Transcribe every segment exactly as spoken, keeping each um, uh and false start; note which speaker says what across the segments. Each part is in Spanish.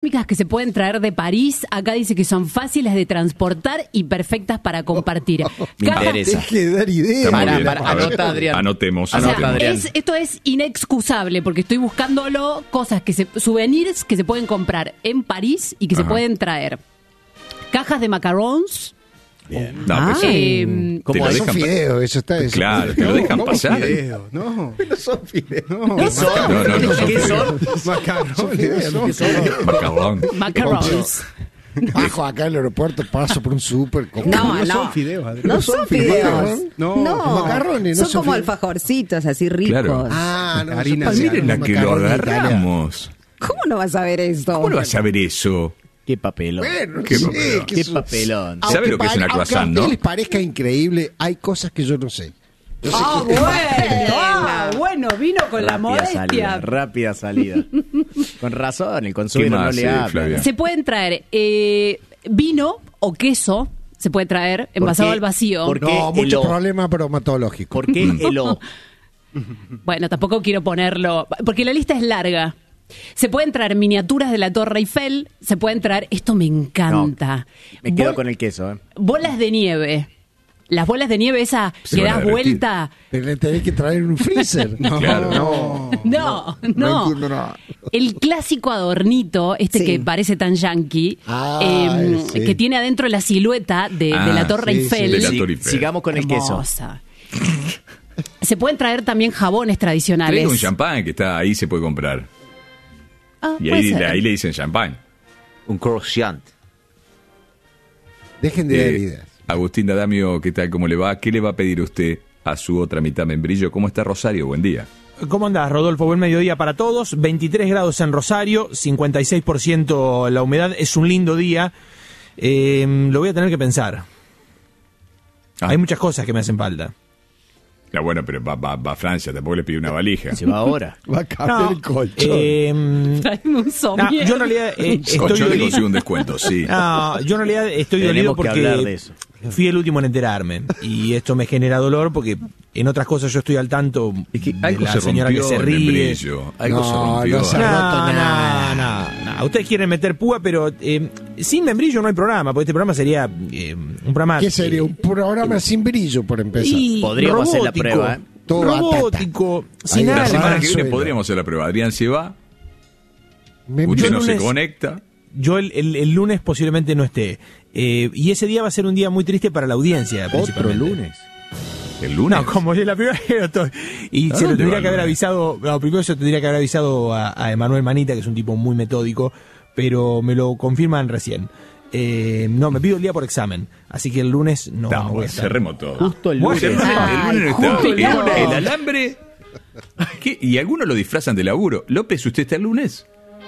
Speaker 1: económicas que se pueden traer de París. Acá dice que son fáciles de transportar y perfectas para compartir.
Speaker 2: Me
Speaker 1: Cajas-
Speaker 2: interesa.
Speaker 3: Deje de dar ideas.
Speaker 4: Para,
Speaker 2: bien.
Speaker 4: para,
Speaker 2: A ver,
Speaker 4: anota, Adrián.
Speaker 2: Anotemos,
Speaker 1: O sea,
Speaker 2: anotemos.
Speaker 4: Adrián.
Speaker 1: es- esto es inexcusable porque estoy buscándolo, cosas que se, souvenirs que se pueden comprar en París y que se
Speaker 2: Ajá.
Speaker 1: pueden traer. Cajas de macarons.
Speaker 2: No,
Speaker 4: Ah.
Speaker 2: pues,
Speaker 1: eh,
Speaker 2: te lo
Speaker 3: Son
Speaker 2: dejan
Speaker 3: fideos, eso está. eso-
Speaker 2: Claro, te lo dejan
Speaker 5: ¿Cómo
Speaker 2: pasar.
Speaker 5: fideos? No.
Speaker 3: No son fideos.
Speaker 5: No,
Speaker 4: ¿Qué son?
Speaker 2: No, no, no son
Speaker 4: ¿Qué
Speaker 2: fideos.
Speaker 4: son?
Speaker 5: macarrones.
Speaker 4: ¿Qué son?
Speaker 2: Macarrón.
Speaker 1: macarons.
Speaker 3: Bajo acá en el aeropuerto, paso por un súper. con-
Speaker 6: No,
Speaker 5: No
Speaker 6: no.
Speaker 5: son fideos, Adrián.
Speaker 6: No son fideos.
Speaker 5: No,
Speaker 6: no.
Speaker 3: macarrones, no
Speaker 6: son
Speaker 3: son
Speaker 6: como
Speaker 3: fideos.
Speaker 6: alfajorcitos así ricos.
Speaker 2: Claro.
Speaker 3: Ah, no.
Speaker 5: Harina
Speaker 3: son
Speaker 5: de-
Speaker 2: Miren la que lo
Speaker 3: macarrones italianos.
Speaker 2: agarramos.
Speaker 6: ¿Cómo no vas a ver esto?
Speaker 2: ¿Cómo no vas a ver eso?
Speaker 4: Qué papelón.
Speaker 3: Bueno,
Speaker 2: Qué
Speaker 3: sí,
Speaker 2: papelón.
Speaker 3: que
Speaker 4: Qué
Speaker 3: eso-
Speaker 4: papelón.
Speaker 3: Aunque
Speaker 2: ¿Sabe lo que es
Speaker 3: pare-
Speaker 2: una
Speaker 3: aunque
Speaker 2: croissant,
Speaker 3: a ustedes
Speaker 2: no?
Speaker 3: les parezca increíble, hay cosas que yo no sé. Yo sé
Speaker 1: Ah,
Speaker 3: que-
Speaker 1: bueno, ah, bueno, vino con la
Speaker 4: Rápida salida,
Speaker 1: modestia.
Speaker 4: rápida salida. Con razón, el
Speaker 2: ¿Qué
Speaker 4: consuelo no
Speaker 2: más,
Speaker 4: le
Speaker 2: eh,
Speaker 4: habla.
Speaker 2: Flavia?
Speaker 1: Se pueden traer eh, vino o queso, se puede traer envasado
Speaker 4: qué?
Speaker 1: al vacío.
Speaker 4: ¿Por qué?
Speaker 3: No, muchos
Speaker 4: el O.
Speaker 3: problemas bromatológicos.
Speaker 4: ¿Por qué el O?
Speaker 1: Bueno, tampoco quiero ponerlo, porque la lista es larga. Se pueden traer miniaturas de la Torre Eiffel, se pueden traer, esto me encanta,
Speaker 4: Me quedo
Speaker 1: Bol-
Speaker 4: con el queso, ¿eh?
Speaker 1: bolas de nieve. Las bolas de nieve, esa
Speaker 2: Se
Speaker 1: que
Speaker 2: van a
Speaker 1: das
Speaker 2: derretir.
Speaker 1: vuelta.
Speaker 3: Pero le tenés que traer un freezer. No,
Speaker 2: Claro.
Speaker 3: no.
Speaker 1: No, no.
Speaker 3: No entiendo nada.
Speaker 1: El clásico adornito, este
Speaker 6: Sí.
Speaker 1: que parece tan yankee,
Speaker 3: Ah,
Speaker 1: eh,
Speaker 3: sí.
Speaker 1: que tiene adentro la silueta de,
Speaker 2: Ah,
Speaker 1: de la Torre
Speaker 3: sí,
Speaker 1: Eiffel.
Speaker 3: sí,
Speaker 2: de la
Speaker 4: Si-
Speaker 2: Torre Eiffel.
Speaker 4: sigamos con el queso.
Speaker 1: Hermosa. Se pueden traer también jabones tradicionales.
Speaker 2: Traiga un champán que está ahí, se puede comprar.
Speaker 1: Ah,
Speaker 2: Y
Speaker 1: puede
Speaker 2: ahí,
Speaker 1: ser.
Speaker 2: ahí le dicen champán.
Speaker 4: Un croissant.
Speaker 3: Dejen de dar
Speaker 2: Eh,
Speaker 3: ideas.
Speaker 2: Agustín D'Adamio, ¿qué tal? ¿Cómo le va? ¿Qué le va a pedir usted a su otra mitad membrillo? ¿Cómo está Rosario? Buen día.
Speaker 7: ¿Cómo andás, Rodolfo? Buen mediodía para todos. veintitrés grados en Rosario, cincuenta y seis por ciento la humedad. Es un lindo día. Eh, lo voy a tener que pensar.
Speaker 2: Ah.
Speaker 7: Hay muchas cosas que me hacen falta.
Speaker 2: La bueno, pero va, va, va a Francia, tampoco le pide una valija.
Speaker 4: Se va ahora.
Speaker 3: Va a cambiar el colchón.
Speaker 7: eh,
Speaker 1: Tráeme un
Speaker 7: no,
Speaker 1: somier.
Speaker 7: yo en realidad eh,
Speaker 2: Con
Speaker 7: estoy
Speaker 2: yo le
Speaker 7: dolido.
Speaker 2: consigo un descuento, sí.
Speaker 7: No, yo en realidad estoy dolido
Speaker 4: Tenemos que hablar de
Speaker 7: porque
Speaker 4: eso.
Speaker 7: fui el último en enterarme. Y esto me genera dolor porque en otras cosas yo estoy al tanto
Speaker 2: Es que
Speaker 7: de
Speaker 2: algo
Speaker 7: la
Speaker 2: se
Speaker 7: señora que
Speaker 2: rompió
Speaker 7: se
Speaker 2: el
Speaker 7: ríe.
Speaker 2: membrillo. Algo se
Speaker 3: No,
Speaker 2: rompió.
Speaker 3: no se-
Speaker 7: No,
Speaker 3: roto nada.
Speaker 7: no, no, no. Ustedes quieren meter púa, pero eh, sin membrillo no hay programa, porque este programa sería eh, un programa...
Speaker 3: ¿Qué sería?
Speaker 7: eh,
Speaker 3: Un programa sin brillo, por empezar.
Speaker 7: y
Speaker 4: Podríamos hacer la
Speaker 7: robótico,
Speaker 4: prueba, ¿eh?
Speaker 3: Todo
Speaker 7: robótico, sin
Speaker 3: Ahí
Speaker 2: La
Speaker 3: va.
Speaker 7: alma.
Speaker 2: semana que viene
Speaker 3: Suelo.
Speaker 2: podríamos hacer la prueba. Adrián se va,
Speaker 3: Me-
Speaker 2: usted
Speaker 7: yo
Speaker 2: no se
Speaker 7: lunes-
Speaker 2: conecta.
Speaker 7: Yo el, el- el lunes posiblemente no esté. Eh, y ese día va a ser un día muy triste para la audiencia.
Speaker 3: Otro
Speaker 7: principalmente.
Speaker 3: lunes.
Speaker 2: El lunes.
Speaker 7: No, como es la primera vez que estoy. Y
Speaker 2: ¿A
Speaker 7: se lo
Speaker 2: dónde
Speaker 7: tendría
Speaker 2: va
Speaker 7: que haber
Speaker 2: el lunes?
Speaker 7: avisado. No, primero se lo tendría que haber avisado a, a Emanuel Manita, que es un tipo muy metódico, pero me lo confirman recién. Eh, no, me pido el día por examen. Así que el lunes no,
Speaker 2: No,
Speaker 7: no voy a estar.
Speaker 2: cerremos todo.
Speaker 4: Justo el
Speaker 7: Bueno,
Speaker 4: lunes.
Speaker 2: El lunes, el lunes no está.
Speaker 1: justo
Speaker 2: El,
Speaker 1: el
Speaker 2: lunes,
Speaker 1: lunes.
Speaker 2: el alambre. ¿Qué? Y algunos lo disfrazan de laburo. López, ¿usted está el lunes?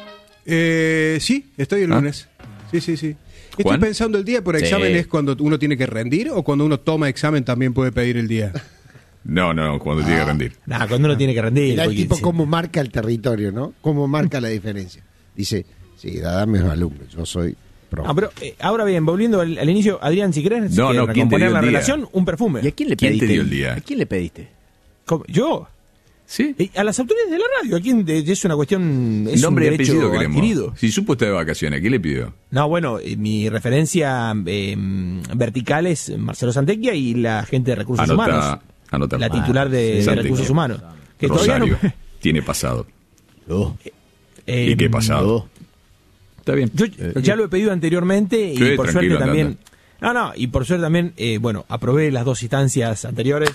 Speaker 5: Eh, sí, estoy el
Speaker 2: ¿Ah?
Speaker 5: lunes. Sí, sí, sí. Estoy
Speaker 2: ¿Juan?
Speaker 5: pensando el día por
Speaker 4: Sí.
Speaker 5: examen es cuando uno tiene que rendir o cuando uno toma examen también puede pedir el día.
Speaker 2: No, no, cuando tiene que rendir.
Speaker 7: Nah, cuando uno tiene que rendir.
Speaker 3: Mirá el
Speaker 7: porque
Speaker 3: tipo
Speaker 7: sí.
Speaker 3: cómo marca el territorio, ¿no? Cómo marca la diferencia. Dice, sí, dame los alumnos, yo soy pro.
Speaker 7: No, pero eh, ahora bien, volviendo al, al inicio, Adrián, si querés
Speaker 2: No,
Speaker 7: que
Speaker 2: no, ¿quién te
Speaker 7: recomponer
Speaker 2: dio
Speaker 7: la
Speaker 2: el día?
Speaker 7: relación, un perfume.
Speaker 4: ¿Y a quién le
Speaker 2: ¿Quién te
Speaker 4: pediste?
Speaker 2: dio el día?
Speaker 4: ¿A quién le pediste?
Speaker 7: ¿Cómo? ¿Yo?
Speaker 2: ¿Sí?
Speaker 7: Eh, a las autoridades de la radio, ¿a quién? De- es una cuestión, es
Speaker 2: Nombre
Speaker 7: un
Speaker 2: y
Speaker 7: derecho
Speaker 2: apellido queremos.
Speaker 7: adquirido.
Speaker 2: Si supo usted de vacaciones, ¿qué le pidió?
Speaker 7: No, bueno, eh, mi referencia eh, vertical es Marcelo Santequia y la gente de Recursos
Speaker 2: Anota,
Speaker 7: Humanos.
Speaker 2: anota.
Speaker 7: La titular de, de
Speaker 2: Santequia.
Speaker 7: Recursos Humanos. Que todavía
Speaker 2: Rosario.
Speaker 7: no-
Speaker 2: Tiene pasado.
Speaker 4: Oh,
Speaker 7: eh,
Speaker 2: ¿Y qué pasado?
Speaker 4: oh.
Speaker 2: Está bien.
Speaker 7: Yo ya lo he pedido anteriormente y
Speaker 2: Sí,
Speaker 7: por
Speaker 2: tranquilo,
Speaker 7: suerte
Speaker 2: anda,
Speaker 7: también... No, no, y por suerte también, eh, bueno, aprobé las dos instancias anteriores.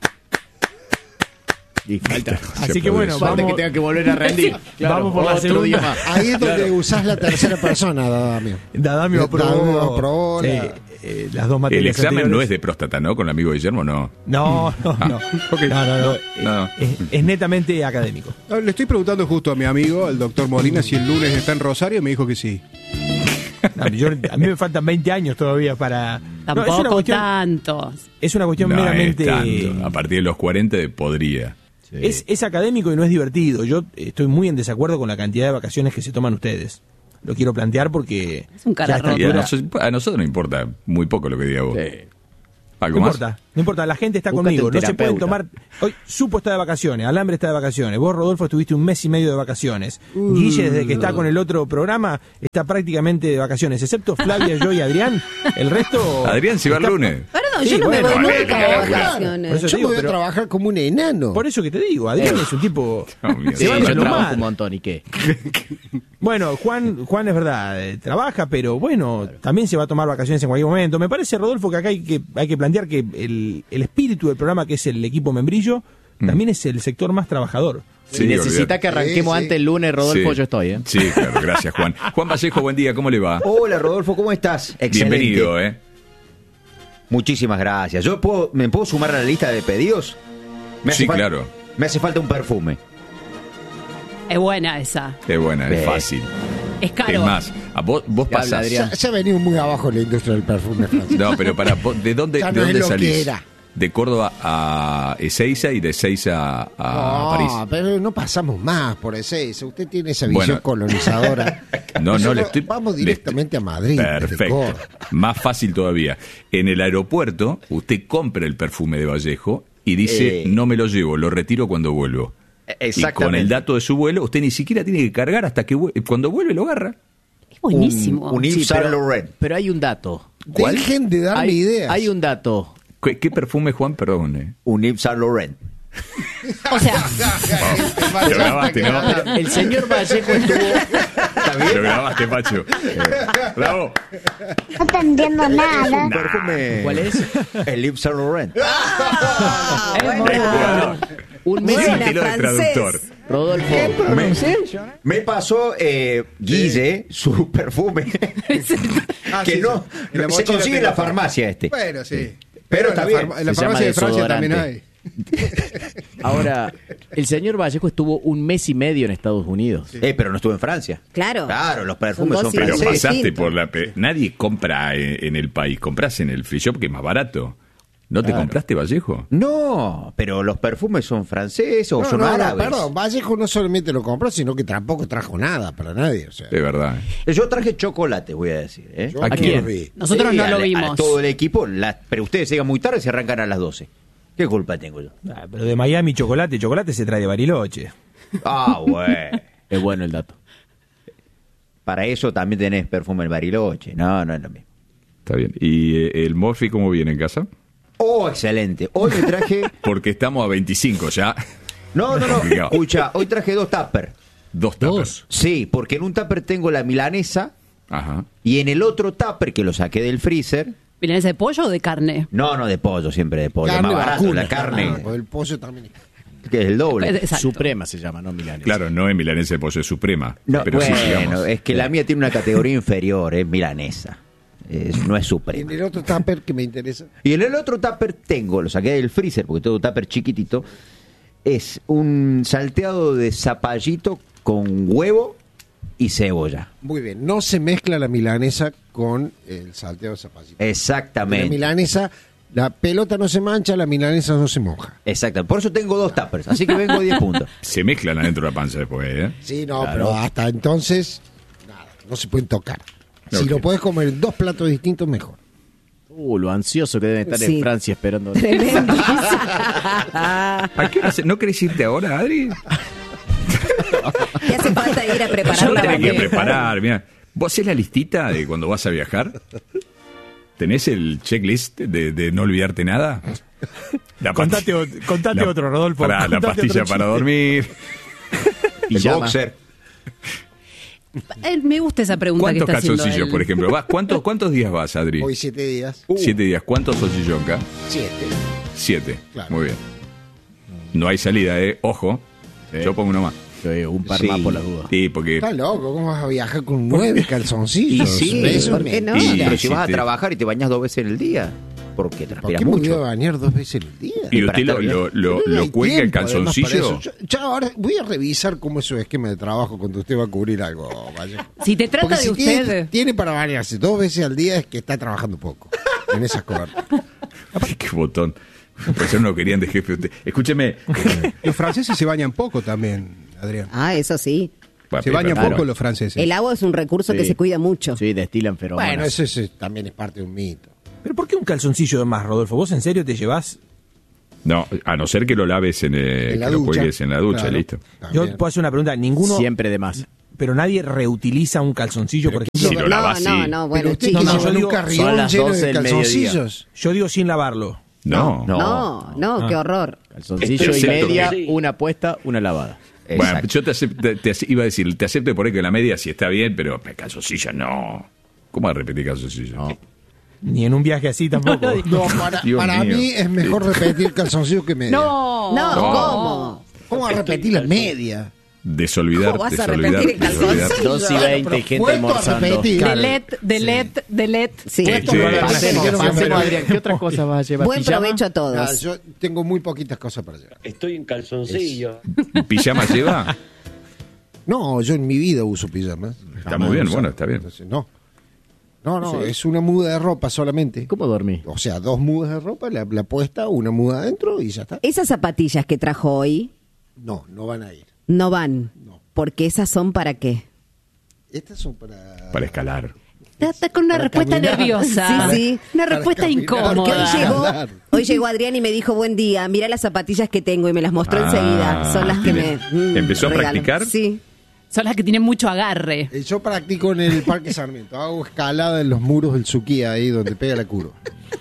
Speaker 4: Y falta.
Speaker 7: Así que
Speaker 2: aplaude
Speaker 7: bueno,
Speaker 2: eso.
Speaker 4: Falta
Speaker 7: vamos,
Speaker 4: que tenga que volver a rendir. Claro,
Speaker 7: vamos por la
Speaker 4: otro
Speaker 7: segunda.
Speaker 4: día más.
Speaker 3: Ahí es donde usás la tercera persona, Dadamio.
Speaker 7: Dadamio aprobó,
Speaker 3: Dadamio aprobó la-
Speaker 7: eh, eh, las dos materias
Speaker 2: El examen no
Speaker 7: anteriores.
Speaker 2: es de próstata, ¿no? Con el amigo Guillermo, no.
Speaker 7: No, no, no.
Speaker 2: ok.
Speaker 7: No, no, no.
Speaker 2: No.
Speaker 7: Eh, Es, es netamente académico.
Speaker 5: Ah, Le estoy preguntando justo a mi amigo, el doctor Molina, si el lunes está en Rosario y me dijo que sí.
Speaker 7: No, yo- a mí me faltan veinte años todavía para... No,
Speaker 1: Tampoco
Speaker 7: es una cuestión,
Speaker 1: tantos.
Speaker 7: es una cuestión
Speaker 2: No es
Speaker 7: meramente...
Speaker 2: tanto. A partir de los cuarenta podría.
Speaker 7: Es, es académico y no es divertido. Yo estoy muy en desacuerdo con la cantidad de vacaciones que se toman ustedes. Lo quiero plantear porque...
Speaker 1: Es un cara
Speaker 7: ya a esta
Speaker 1: rota.
Speaker 2: Y a,
Speaker 7: altura-
Speaker 2: nosotros, a nosotros nos importa muy poco lo que diga vos.
Speaker 4: Sí.
Speaker 2: ¿Algo
Speaker 7: No
Speaker 2: más?
Speaker 7: importa, no importa, la gente está
Speaker 4: Búscate
Speaker 7: conmigo,
Speaker 4: un
Speaker 7: no se pueden
Speaker 4: terapeuta.
Speaker 7: tomar... Hoy Supo está de vacaciones, Alambre está de vacaciones, vos Rodolfo estuviste un mes y medio de vacaciones, Guille desde que está con el otro programa está prácticamente de vacaciones, excepto Flavia, yo y Adrián, el resto...
Speaker 2: Adrián se va el
Speaker 7: está-
Speaker 2: lunes.
Speaker 6: Perdón,
Speaker 7: Sí,
Speaker 6: yo no
Speaker 7: bueno,
Speaker 6: me voy
Speaker 2: vale,
Speaker 6: nunca
Speaker 2: claro,
Speaker 6: de
Speaker 2: claro.
Speaker 6: vacaciones.
Speaker 7: Por eso
Speaker 3: Yo
Speaker 7: te
Speaker 3: me
Speaker 7: digo,
Speaker 3: voy a
Speaker 7: pero-
Speaker 3: trabajar como un enano.
Speaker 7: Por eso que te digo, Adrián es un tipo...
Speaker 2: No, mira,
Speaker 4: Sí,
Speaker 7: Se va
Speaker 4: yo
Speaker 7: de lo
Speaker 4: trabajo
Speaker 7: mal.
Speaker 4: un montón, ¿y qué?
Speaker 7: Bueno, Juan, Juan es verdad, eh, trabaja, pero bueno, también se va a tomar vacaciones en cualquier momento. Me parece, Rodolfo, que acá hay que, hay que plantear que el, el espíritu del programa, que es el equipo membrillo, también es el sector más trabajador.
Speaker 2: Sí,
Speaker 4: Si necesita
Speaker 2: olvidate.
Speaker 4: que arranquemos
Speaker 3: Sí, sí.
Speaker 4: antes el lunes, Rodolfo,
Speaker 2: Sí.
Speaker 4: yo estoy, ¿eh?
Speaker 2: Sí, claro, gracias, Juan. Juan Vallejo, buen día, ¿cómo le va?
Speaker 4: Hola, Rodolfo, ¿cómo estás? Excelente.
Speaker 2: Bienvenido, ¿eh?
Speaker 4: Muchísimas gracias. ¿Yo puedo, me puedo sumar a la lista de pedidos? Me hace
Speaker 2: Sí,
Speaker 4: fal-
Speaker 2: claro.
Speaker 4: Me hace falta un perfume.
Speaker 1: Es buena esa.
Speaker 2: Es buena, es
Speaker 4: Bien.
Speaker 2: fácil.
Speaker 1: Es caro.
Speaker 2: Es más, a vos, vos
Speaker 4: Habla,
Speaker 2: pasás...
Speaker 4: Adrián.
Speaker 3: Se, se ha venido muy abajo la industria del perfume francés.
Speaker 2: No, pero para vos, ¿de dónde,
Speaker 3: Ya
Speaker 2: de
Speaker 3: no es
Speaker 2: dónde
Speaker 3: lo que
Speaker 2: salís?
Speaker 3: era.
Speaker 2: De Córdoba a Ezeiza y de Ezeiza a, a
Speaker 3: no,
Speaker 2: París.
Speaker 3: pero no pasamos más por Ezeiza. Usted tiene esa visión
Speaker 2: Bueno.
Speaker 3: colonizadora.
Speaker 2: No, no,
Speaker 3: Nosotros
Speaker 2: le estoy...
Speaker 3: Vamos
Speaker 2: le
Speaker 3: directamente
Speaker 2: estoy-
Speaker 3: a Madrid. desde
Speaker 2: Perfecto.
Speaker 3: Córdoba.
Speaker 2: Más fácil todavía. En el aeropuerto, usted compra el perfume de Vallejo y dice,
Speaker 4: Eh.
Speaker 2: no me lo llevo, lo retiro cuando vuelvo. Y con el dato de su vuelo, usted ni siquiera tiene que cargar hasta que vu- cuando vuelve lo agarra.
Speaker 1: Es buenísimo.
Speaker 4: Un, un Yves
Speaker 7: Sí,
Speaker 4: Saint
Speaker 7: pero-
Speaker 4: Laurent. Pero hay un dato.
Speaker 2: ¿Cuál?
Speaker 3: Dejen de darme
Speaker 4: Hay,
Speaker 3: ideas.
Speaker 4: hay un dato.
Speaker 2: ¿Qué, qué perfume, Juan? Perdón. eh.
Speaker 4: Un Yves Saint Laurent.
Speaker 1: O sea,
Speaker 2: Lo grabaste, ¿no?
Speaker 4: El señor Vallejo estuvo...
Speaker 2: Lo grabaste, Pacho. Eh, Bravo.
Speaker 8: No te entiendo nada.
Speaker 4: Un perfume... ¿Cuál es? El Yves Saint Laurent. Un mes
Speaker 6: Buena,
Speaker 4: y
Speaker 2: Estilo de
Speaker 6: francés.
Speaker 2: traductor.
Speaker 4: Rodolfo, me, me pasó eh, Guille su perfume
Speaker 5: Ah,
Speaker 4: que
Speaker 5: sí,
Speaker 4: no
Speaker 5: sí. En la
Speaker 4: se
Speaker 5: mochila
Speaker 4: consigue en
Speaker 5: tengo.
Speaker 4: la farmacia este.
Speaker 5: Bueno, sí.
Speaker 4: Pero
Speaker 5: en
Speaker 4: está
Speaker 5: la,
Speaker 4: bien.
Speaker 5: farma- en la
Speaker 4: Se llama
Speaker 5: farmacia de Francia también
Speaker 4: desodorante.
Speaker 5: hay.
Speaker 9: Ahora, el señor Vallejo estuvo un mes y medio en Estados Unidos.
Speaker 4: Eh, pero no estuvo en Francia.
Speaker 6: Claro.
Speaker 4: Claro, los perfumes
Speaker 6: Son
Speaker 4: son,
Speaker 6: dos
Speaker 2: Pero
Speaker 6: Sí,
Speaker 4: franceses.
Speaker 2: pasaste
Speaker 6: distinto.
Speaker 2: por la... pe- Nadie compra en, en el país. Compras en el free shop, que es más barato. ¿No te compraste Vallejo?
Speaker 4: No, pero los perfumes son franceses o
Speaker 3: No,
Speaker 4: son
Speaker 3: no, no,
Speaker 4: árabes.
Speaker 3: perdón, Vallejo no solamente lo compró, sino que tampoco trajo nada para nadie. O sea,
Speaker 2: De verdad. eh.
Speaker 4: Yo traje chocolate, voy a decir. ¿eh?
Speaker 3: yo
Speaker 2: ¿A
Speaker 3: no
Speaker 2: quién?
Speaker 3: lo vi.
Speaker 1: nosotros
Speaker 4: Sí,
Speaker 1: no
Speaker 4: a
Speaker 1: lo
Speaker 4: la-
Speaker 1: vimos.
Speaker 4: A todo el equipo, la- pero ustedes llegan muy tarde y se arrancan a las doce. ¿Qué culpa tengo yo?
Speaker 7: Ah, pero de Miami chocolate, chocolate se trae de Bariloche.
Speaker 4: Ah, bueno.
Speaker 9: Es bueno el dato.
Speaker 4: Para eso también tenés perfume el Bariloche. No, no es lo mismo.
Speaker 2: Está bien. ¿Y eh, el Morphy cómo viene en casa?
Speaker 4: Oh, excelente. Hoy me traje...
Speaker 2: Porque estamos a veinticinco ya.
Speaker 4: No, no, no.
Speaker 2: Complicado.
Speaker 4: Escucha, hoy traje dos tuppers.
Speaker 2: Dos tapas.
Speaker 4: Sí, porque en un tupper tengo la milanesa
Speaker 2: Ajá.
Speaker 4: y en el otro tupper que lo saqué del freezer...
Speaker 1: ¿Milanesa de pollo o de carne?
Speaker 4: No, no, de pollo, siempre de pollo.
Speaker 3: Carne
Speaker 4: más barato,
Speaker 3: vacuna.
Speaker 4: la carne,
Speaker 3: Ah, pues el pollo también.
Speaker 4: que es el doble.
Speaker 1: Exacto.
Speaker 9: Suprema se llama, ¿no? Milanesa.
Speaker 2: Claro, no es milanesa de pollo, es suprema.
Speaker 4: No,
Speaker 2: pero
Speaker 4: bueno,
Speaker 2: sí, digamos.
Speaker 4: es que la mía tiene una categoría inferior, es milanesa. Es- no es
Speaker 3: Y en
Speaker 4: suprema.
Speaker 3: el otro tupper que me interesa.
Speaker 4: Y en el otro tupper tengo, lo saqué del freezer, porque todo tupper chiquitito, es un salteado de zapallito con huevo y cebolla.
Speaker 3: Muy bien, no se mezcla la milanesa con el salteo de zapallito. La
Speaker 4: Exactamente.
Speaker 3: milanesa, la pelota no se mancha, la milanesa no se moja.
Speaker 4: Exacto. Por eso tengo dos tuppers, así que vengo diez puntos.
Speaker 2: Se mezclan adentro de la panza después, ¿eh?
Speaker 3: Sí, no,
Speaker 4: Claro.
Speaker 3: pero hasta entonces, nada, no se pueden tocar. Si
Speaker 2: Ok.
Speaker 3: lo puedes comer en dos platos distintos, mejor.
Speaker 9: Uh, lo ansioso que deben estar
Speaker 6: Sí.
Speaker 9: en Francia esperando.
Speaker 6: Tremendo.
Speaker 2: ¿A qué hora se- ¿No querés irte ahora, Adri?
Speaker 6: ¿Qué hace falta ir a preparar
Speaker 2: Yo
Speaker 6: la
Speaker 2: tenés que
Speaker 6: bandeja?
Speaker 2: preparar, mira. ¿Vos hacés la listita de cuando vas a viajar? ¿Tenés el checklist de, de no olvidarte nada? La
Speaker 7: Contate,
Speaker 2: pasti-
Speaker 7: ot- contate
Speaker 2: la-
Speaker 7: otro, Rodolfo.
Speaker 2: Pará, la
Speaker 7: Contate
Speaker 2: pastilla
Speaker 7: otro
Speaker 2: para
Speaker 7: chiste.
Speaker 2: dormir.
Speaker 4: Y
Speaker 9: llama.
Speaker 4: boxer.
Speaker 1: Eh, me gusta esa pregunta que
Speaker 2: ¿Cuántos
Speaker 1: está haciendo
Speaker 2: calzoncillos,
Speaker 1: él.
Speaker 2: por ejemplo? ¿Vas? ¿Cuántos, ¿Cuántos días vas, Adri?
Speaker 3: Hoy siete días.
Speaker 2: Siete días. ¿Cuántos solchillonca?
Speaker 3: Siete.
Speaker 2: Siete.
Speaker 3: Claro.
Speaker 2: Muy bien. No hay salida, ¿eh? Ojo.
Speaker 9: Sí.
Speaker 2: Yo pongo uno más.
Speaker 9: Sí, un par
Speaker 4: Sí.
Speaker 9: más por las dudas.
Speaker 2: Sí, porque...
Speaker 3: Está loco, ¿cómo vas a viajar con nueve calzoncillos?
Speaker 4: Y sí,
Speaker 3: Eso
Speaker 6: ¿por
Speaker 3: es
Speaker 6: qué no?
Speaker 3: mentira.
Speaker 4: Pero si
Speaker 2: Sí,
Speaker 4: vas
Speaker 2: te-
Speaker 4: a trabajar y te bañas dos veces en el día, porque
Speaker 3: ¿Por
Speaker 4: transpiras
Speaker 3: qué me voy a
Speaker 4: mucho.
Speaker 3: bañar dos veces al día?
Speaker 2: ¿Y
Speaker 4: para
Speaker 2: usted lo,
Speaker 4: estar bien.
Speaker 2: lo, lo,
Speaker 3: No
Speaker 2: lo
Speaker 3: hay
Speaker 2: cuelga el
Speaker 3: tiempo, además, para
Speaker 2: calzoncillo?
Speaker 3: eso. Yo, yo ahora voy a revisar cómo es su esquema de trabajo cuando usted va a cubrir algo, Vallejo.
Speaker 1: Si te trata
Speaker 3: Porque
Speaker 1: de
Speaker 3: si
Speaker 1: usted...
Speaker 3: tiene, tiene para bañarse dos veces al día es que está trabajando poco en esas coberturas.
Speaker 2: Ay, qué botón. Por eso no lo querían de jefe usted. Escúcheme.
Speaker 5: Los franceses se bañan poco también, Adrián.
Speaker 6: Ah, eso sí.
Speaker 5: Se bañan
Speaker 9: claro.
Speaker 5: poco los franceses.
Speaker 6: El agua es un recurso que
Speaker 9: Sí.
Speaker 6: se cuida mucho.
Speaker 9: Sí, destilan feromonas.
Speaker 3: Bueno, eso es, eh, también es parte de un mito.
Speaker 7: ¿Pero por qué un calzoncillo de más, Rodolfo? ¿Vos en serio te llevás?
Speaker 2: No, a no ser que lo laves en, eh,
Speaker 3: En la
Speaker 2: que lo
Speaker 3: ducha.
Speaker 2: cuelgues en la ducha,
Speaker 3: Claro.
Speaker 2: listo.
Speaker 7: Yo
Speaker 3: También.
Speaker 7: puedo hacer una pregunta. Ninguno...
Speaker 9: Siempre de más.
Speaker 7: Pero nadie reutiliza un calzoncillo, por ejemplo.
Speaker 2: Si lo
Speaker 6: No,
Speaker 2: lavas,
Speaker 6: no,
Speaker 2: sí.
Speaker 6: no,
Speaker 3: Pero
Speaker 6: bueno,
Speaker 3: usted
Speaker 6: chicos.
Speaker 3: que
Speaker 7: no,
Speaker 3: lleva
Speaker 7: yo
Speaker 3: un
Speaker 7: digo,
Speaker 3: carrión
Speaker 9: son las
Speaker 3: lleno
Speaker 9: doce
Speaker 3: de
Speaker 9: del mediodía.
Speaker 3: calzoncillos.
Speaker 7: Yo digo sin lavarlo.
Speaker 2: No.
Speaker 9: No.
Speaker 6: No, no, qué horror.
Speaker 9: Calzoncillo y
Speaker 2: Excepto
Speaker 9: media,
Speaker 2: que-
Speaker 9: una puesta, una lavada.
Speaker 2: Bueno,
Speaker 4: Exacto.
Speaker 2: yo te, acep- te- te ace- iba a decir, te acepto por ahí que la media sí está bien, pero calzoncillo no. ¿Cómo va a repetir calzoncillo?
Speaker 9: No.
Speaker 7: Ni en un viaje así tampoco.
Speaker 3: No, para,
Speaker 2: Dios
Speaker 3: para
Speaker 2: mío.
Speaker 3: mí es mejor repetir calzoncillo que media.
Speaker 1: No.
Speaker 6: No,
Speaker 2: No.
Speaker 6: ¿cómo?
Speaker 3: ¿Cómo va a repetir la media?
Speaker 2: Desolvidar,
Speaker 6: ¿Cómo vas a
Speaker 2: desolvidar,
Speaker 6: repetir el
Speaker 2: desolvidar.
Speaker 6: calzoncillo?
Speaker 9: Dos y veinte y gente
Speaker 3: Puesto a
Speaker 9: almorzando.
Speaker 3: repetir.
Speaker 1: Delete, delete, delete.
Speaker 6: Sí.
Speaker 2: Che,
Speaker 3: Puesto
Speaker 2: che,
Speaker 3: a repetir.
Speaker 9: Pasemos,
Speaker 3: Quiero
Speaker 9: pasemos,
Speaker 3: ver.
Speaker 9: Adrián. ¿Qué otras cosas vas a llevar?
Speaker 6: Buen
Speaker 9: ¿Pijama?
Speaker 6: provecho a
Speaker 3: Ah,
Speaker 6: todos.
Speaker 3: yo tengo muy poquitas cosas para llevar.
Speaker 10: Estoy en calzoncillo.
Speaker 2: ¿Pijama lleva?
Speaker 3: No, yo en mi vida uso pijamas.
Speaker 2: Está
Speaker 3: Jamás
Speaker 2: muy bien,
Speaker 3: he usado.
Speaker 2: bueno, está bien.
Speaker 3: Entonces, no. No, no, es una muda de ropa solamente.
Speaker 9: ¿Cómo dormí?
Speaker 3: O sea, dos mudas de ropa, la, la puesta, una muda adentro y ya está.
Speaker 6: Esas zapatillas que trajo hoy
Speaker 3: No, no van a ir.
Speaker 6: no van.
Speaker 3: No.
Speaker 6: Porque esas son para qué.
Speaker 3: Estas son para...
Speaker 2: Para escalar.
Speaker 1: Está, está con una
Speaker 3: Para
Speaker 1: respuesta
Speaker 3: caminar.
Speaker 1: nerviosa.
Speaker 6: Sí, sí.
Speaker 1: Una
Speaker 3: Para
Speaker 1: respuesta
Speaker 3: caminar.
Speaker 6: Porque hoy
Speaker 1: incómoda.
Speaker 6: llegó,
Speaker 3: Claro.
Speaker 6: hoy llegó Adrián y me dijo, buen día, mira las zapatillas que tengo y me las mostró
Speaker 2: Ah,
Speaker 6: enseguida. Son las que me...
Speaker 2: bien.
Speaker 6: mm,
Speaker 2: ¿Empezó a
Speaker 6: regalan.
Speaker 2: practicar?
Speaker 6: Sí.
Speaker 1: Son las que tienen mucho agarre.
Speaker 3: Eh, Yo practico en el Parque Sarmiento. Hago escalada en los muros del Suquía, ahí donde pega la curva.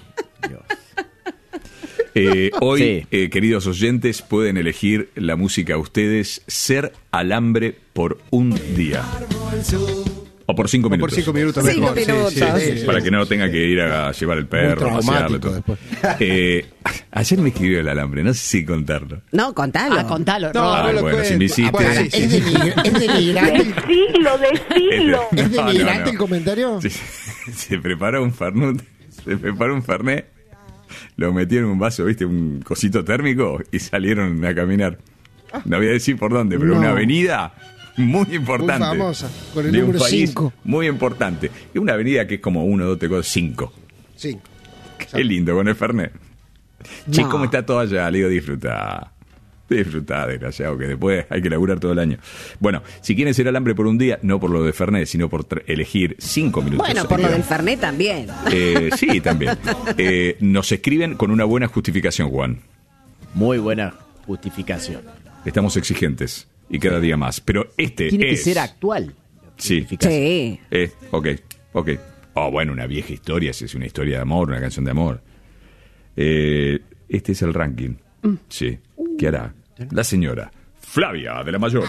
Speaker 2: Eh, hoy,
Speaker 9: Sí.
Speaker 2: eh, queridos oyentes, pueden elegir la música a ustedes, Ser Alambre por un día. O por cinco
Speaker 5: O
Speaker 2: minutos.
Speaker 5: por cinco minutos
Speaker 6: Cinco
Speaker 5: mejor. sí,
Speaker 6: minutos.
Speaker 5: sí, sí.
Speaker 2: Para que no tenga que ir a llevar el perro,
Speaker 3: Muy
Speaker 2: pasearlo.
Speaker 3: traumático
Speaker 2: Todo.
Speaker 3: después.
Speaker 2: Eh, ayer me escribió el alambre, no sé si contarlo.
Speaker 6: No, contalo.
Speaker 1: Ah, contalo,
Speaker 5: No,
Speaker 1: Ro.
Speaker 2: Ay,
Speaker 5: no lo
Speaker 2: bueno,
Speaker 5: cuentes.
Speaker 2: si me hiciste-
Speaker 5: Ah, bueno, sí, sí,
Speaker 3: ¿Es,
Speaker 5: sí.
Speaker 3: denigr- ¿Es denigrante,
Speaker 8: Decilo, decilo.
Speaker 3: ¿es
Speaker 2: No, no,
Speaker 3: denigrante
Speaker 2: no.
Speaker 3: el comentario?
Speaker 2: Se, se preparó un Fernet, se preparó un Fernet, lo metió en un vaso, viste, un cosito térmico y salieron a caminar. No voy a decir por dónde, pero
Speaker 3: No.
Speaker 2: una avenida muy importante.
Speaker 3: Muy famosa, con el
Speaker 2: de un
Speaker 3: número
Speaker 2: país
Speaker 3: cinco.
Speaker 2: Muy importante. Es una avenida que es como uno, dos, tres, cuatro, cinco.
Speaker 3: Sí.
Speaker 2: Qué lindo con el Fernet. Che,
Speaker 6: No.
Speaker 2: ¿cómo está todo allá? Le digo, disfruta. Disfrutá, desgraciado, que después hay que laburar todo el año. Bueno, si quieren ser alambre por un día, no por lo de Fernet, sino por tra- elegir cinco minutos.
Speaker 6: Bueno, por lo
Speaker 2: Digo,
Speaker 6: del Fernet también.
Speaker 2: eh, sí, también. Eh, nos escriben con una buena justificación, Juan.
Speaker 9: Muy buena justificación.
Speaker 2: Estamos exigentes y cada día más. Pero este
Speaker 9: Tiene que
Speaker 2: es...
Speaker 9: ser actual.
Speaker 2: Sí.
Speaker 6: Sí.
Speaker 2: Eh, ok, ok. Oh, bueno, una vieja historia, si es una historia de amor, una canción de amor. Eh, este es el ranking. Sí. ¿Qué hará? La señora Flavia de la Mayor.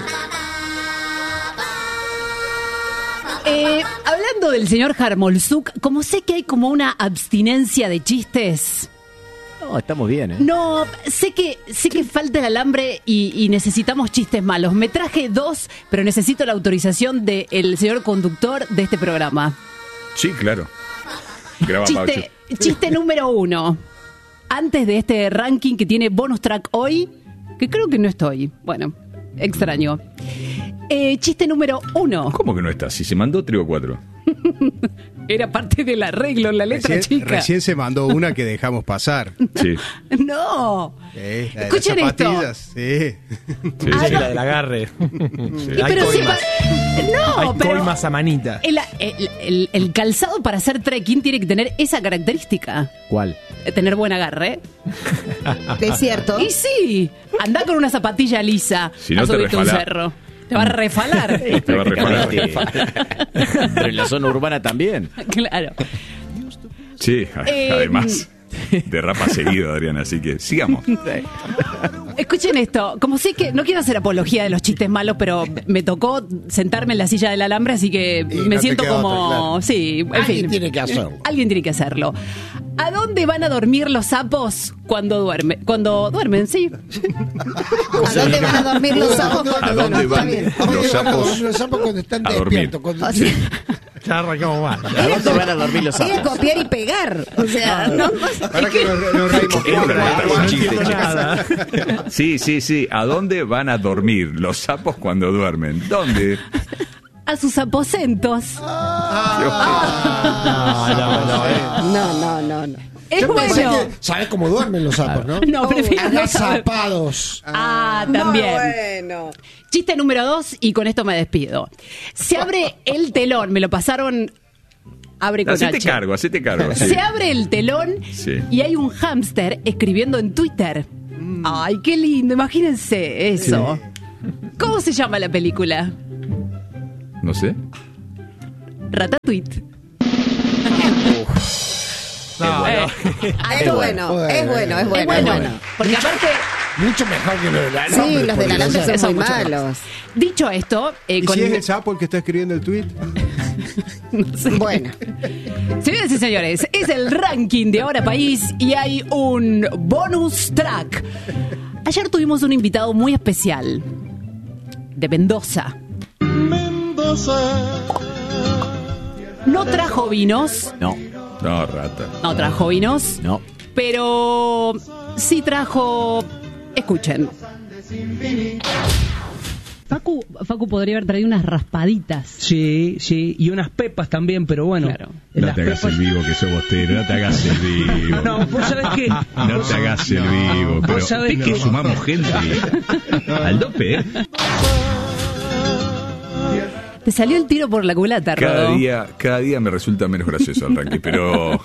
Speaker 1: Eh, hablando del señor Harmolzuk, como sé que hay como una abstinencia de chistes,
Speaker 9: No, estamos bien, ¿eh?
Speaker 1: no, sé que sé que falta el alambre y, y necesitamos chistes malos. Me traje dos, pero necesito la autorización del señor conductor de este programa.
Speaker 2: Sí, claro. Graba Paucho.
Speaker 1: Chiste, chiste número uno. Antes de este ranking que tiene bonus track hoy, que creo que no estoy. Bueno, extraño. Eh, chiste número uno.
Speaker 2: ¿Cómo que no está? Si se mandó tres o cuatro.
Speaker 1: Era parte del arreglo en la letra
Speaker 5: Recién,
Speaker 1: chica.
Speaker 5: recién se mandó una que dejamos pasar.
Speaker 2: Sí.
Speaker 1: No.
Speaker 5: Sí, la de
Speaker 1: Escuchen
Speaker 5: las
Speaker 1: esto.
Speaker 5: zapatillas, sí.
Speaker 2: Sí,
Speaker 1: Ah,
Speaker 2: sí.
Speaker 1: no.
Speaker 7: La del agarre.
Speaker 2: Sí.
Speaker 1: Y
Speaker 7: Hay
Speaker 1: pero si
Speaker 7: coimas.
Speaker 1: pa- no,
Speaker 7: Hay
Speaker 1: pero
Speaker 7: coimas a manita.
Speaker 1: el, el- el- el calzado para hacer trekking tiene que tener esa característica.
Speaker 9: ¿Cuál?
Speaker 1: eh, Tener buen agarre.
Speaker 6: Es cierto.
Speaker 1: Y sí, anda con una zapatilla lisa
Speaker 2: Si no
Speaker 1: a
Speaker 2: te
Speaker 1: subirte un
Speaker 2: resfala.
Speaker 1: cerro. Te va a refalar.
Speaker 2: Te va a refalar.
Speaker 9: Pero en la zona urbana también.
Speaker 1: Claro.
Speaker 2: Sí, a-
Speaker 1: Eh,
Speaker 2: además. Derrapa seguido, Adrián, así que sigamos.
Speaker 1: Escuchen esto, como sé que no quiero hacer apología de los chistes malos, pero me tocó sentarme en la silla del alambre, así que
Speaker 3: Y
Speaker 1: me
Speaker 3: no te
Speaker 1: siento
Speaker 3: queda
Speaker 1: como,
Speaker 3: otra, claro.
Speaker 1: sí, en
Speaker 3: Alguien
Speaker 1: fin.
Speaker 3: tiene que hacerlo.
Speaker 1: Alguien tiene que hacerlo. ¿A dónde van a dormir los sapos cuando duermen? Cuando duermen, sí.
Speaker 6: ¿A dónde van a dormir los sapos?
Speaker 2: ¿A dónde
Speaker 6: Está
Speaker 2: van
Speaker 6: bien.
Speaker 3: ¿A dónde
Speaker 2: los
Speaker 3: van a
Speaker 2: sapos?
Speaker 3: dormir los sapos cuando están
Speaker 2: a dormir?
Speaker 3: despiertos? Cuando-
Speaker 6: O sea,
Speaker 7: Ya arrancamos mal.
Speaker 9: ¿A dónde van a dormir los
Speaker 6: Hay que
Speaker 9: sapos?
Speaker 6: copiar y pegar. O sea, no.
Speaker 5: Para que nos, nos reímos.
Speaker 2: Es una letra con
Speaker 7: No
Speaker 2: chiste,
Speaker 7: entiendo
Speaker 2: chicos.
Speaker 7: nada.
Speaker 2: Sí, sí, sí. ¿A dónde van a dormir los sapos cuando duermen? ¿Dónde?
Speaker 1: A sus aposentos.
Speaker 7: No, no, no, eh.
Speaker 6: No, no, no, no.
Speaker 1: Es
Speaker 3: Yo pensé
Speaker 1: bueno.
Speaker 3: que sabes cómo duermen los sapos, ¿no?
Speaker 1: No, prefiero no saber.
Speaker 3: Agazapados.
Speaker 1: Ah, también.
Speaker 6: Bueno.
Speaker 1: Chiste número dos, y con esto me despido. Se abre el telón, me lo pasaron abre con
Speaker 2: Hacete
Speaker 1: H.
Speaker 2: cargo, hacete cargo. sí.
Speaker 1: Se abre el telón
Speaker 2: Sí.
Speaker 1: y hay un hámster escribiendo en Twitter. Ay, qué lindo, imagínense eso. ¿Cómo se llama la película?
Speaker 2: No sé.
Speaker 1: Ratatouille.
Speaker 7: No,
Speaker 1: Eh,
Speaker 6: Ah, es bueno, es bueno, es
Speaker 1: es
Speaker 6: bueno.
Speaker 1: bueno,
Speaker 6: es bueno.
Speaker 1: porque aparte,
Speaker 3: Mucho mejor que lo de la
Speaker 6: Sí, los del alambre son
Speaker 1: Son
Speaker 6: muy
Speaker 1: mucho
Speaker 6: malos.
Speaker 1: dicho esto, eh,
Speaker 5: ¿Y
Speaker 1: con
Speaker 5: si es el sapo el que está escribiendo el tweet?
Speaker 6: Bueno,
Speaker 1: Señoras y señores, es el ranking de Ahora País y hay un bonus track. Ayer tuvimos un invitado muy especial de Mendoza. No trajo vinos,
Speaker 9: No,
Speaker 2: No, rata.
Speaker 1: no trajo vinos,
Speaker 9: no.
Speaker 1: pero sí trajo. Escuchen.
Speaker 10: Facu, Facu podría haber traído unas raspaditas.
Speaker 11: Sí, sí, y unas pepas también, pero bueno.
Speaker 1: Claro.
Speaker 11: en
Speaker 2: No
Speaker 11: las
Speaker 2: te hagas
Speaker 11: pepas-
Speaker 2: el vivo que sos bostero, no te hagas el vivo.
Speaker 11: No, vos sabés que...
Speaker 2: No te hagas el vivo. Pero
Speaker 11: sabés
Speaker 2: ¿ves que
Speaker 11: que-
Speaker 2: sumamos gente al dope, eh?
Speaker 1: Te salió el tiro por la culata,
Speaker 2: Cada
Speaker 1: Rodo.
Speaker 2: día, cada día me resulta menos gracioso el ranking, pero...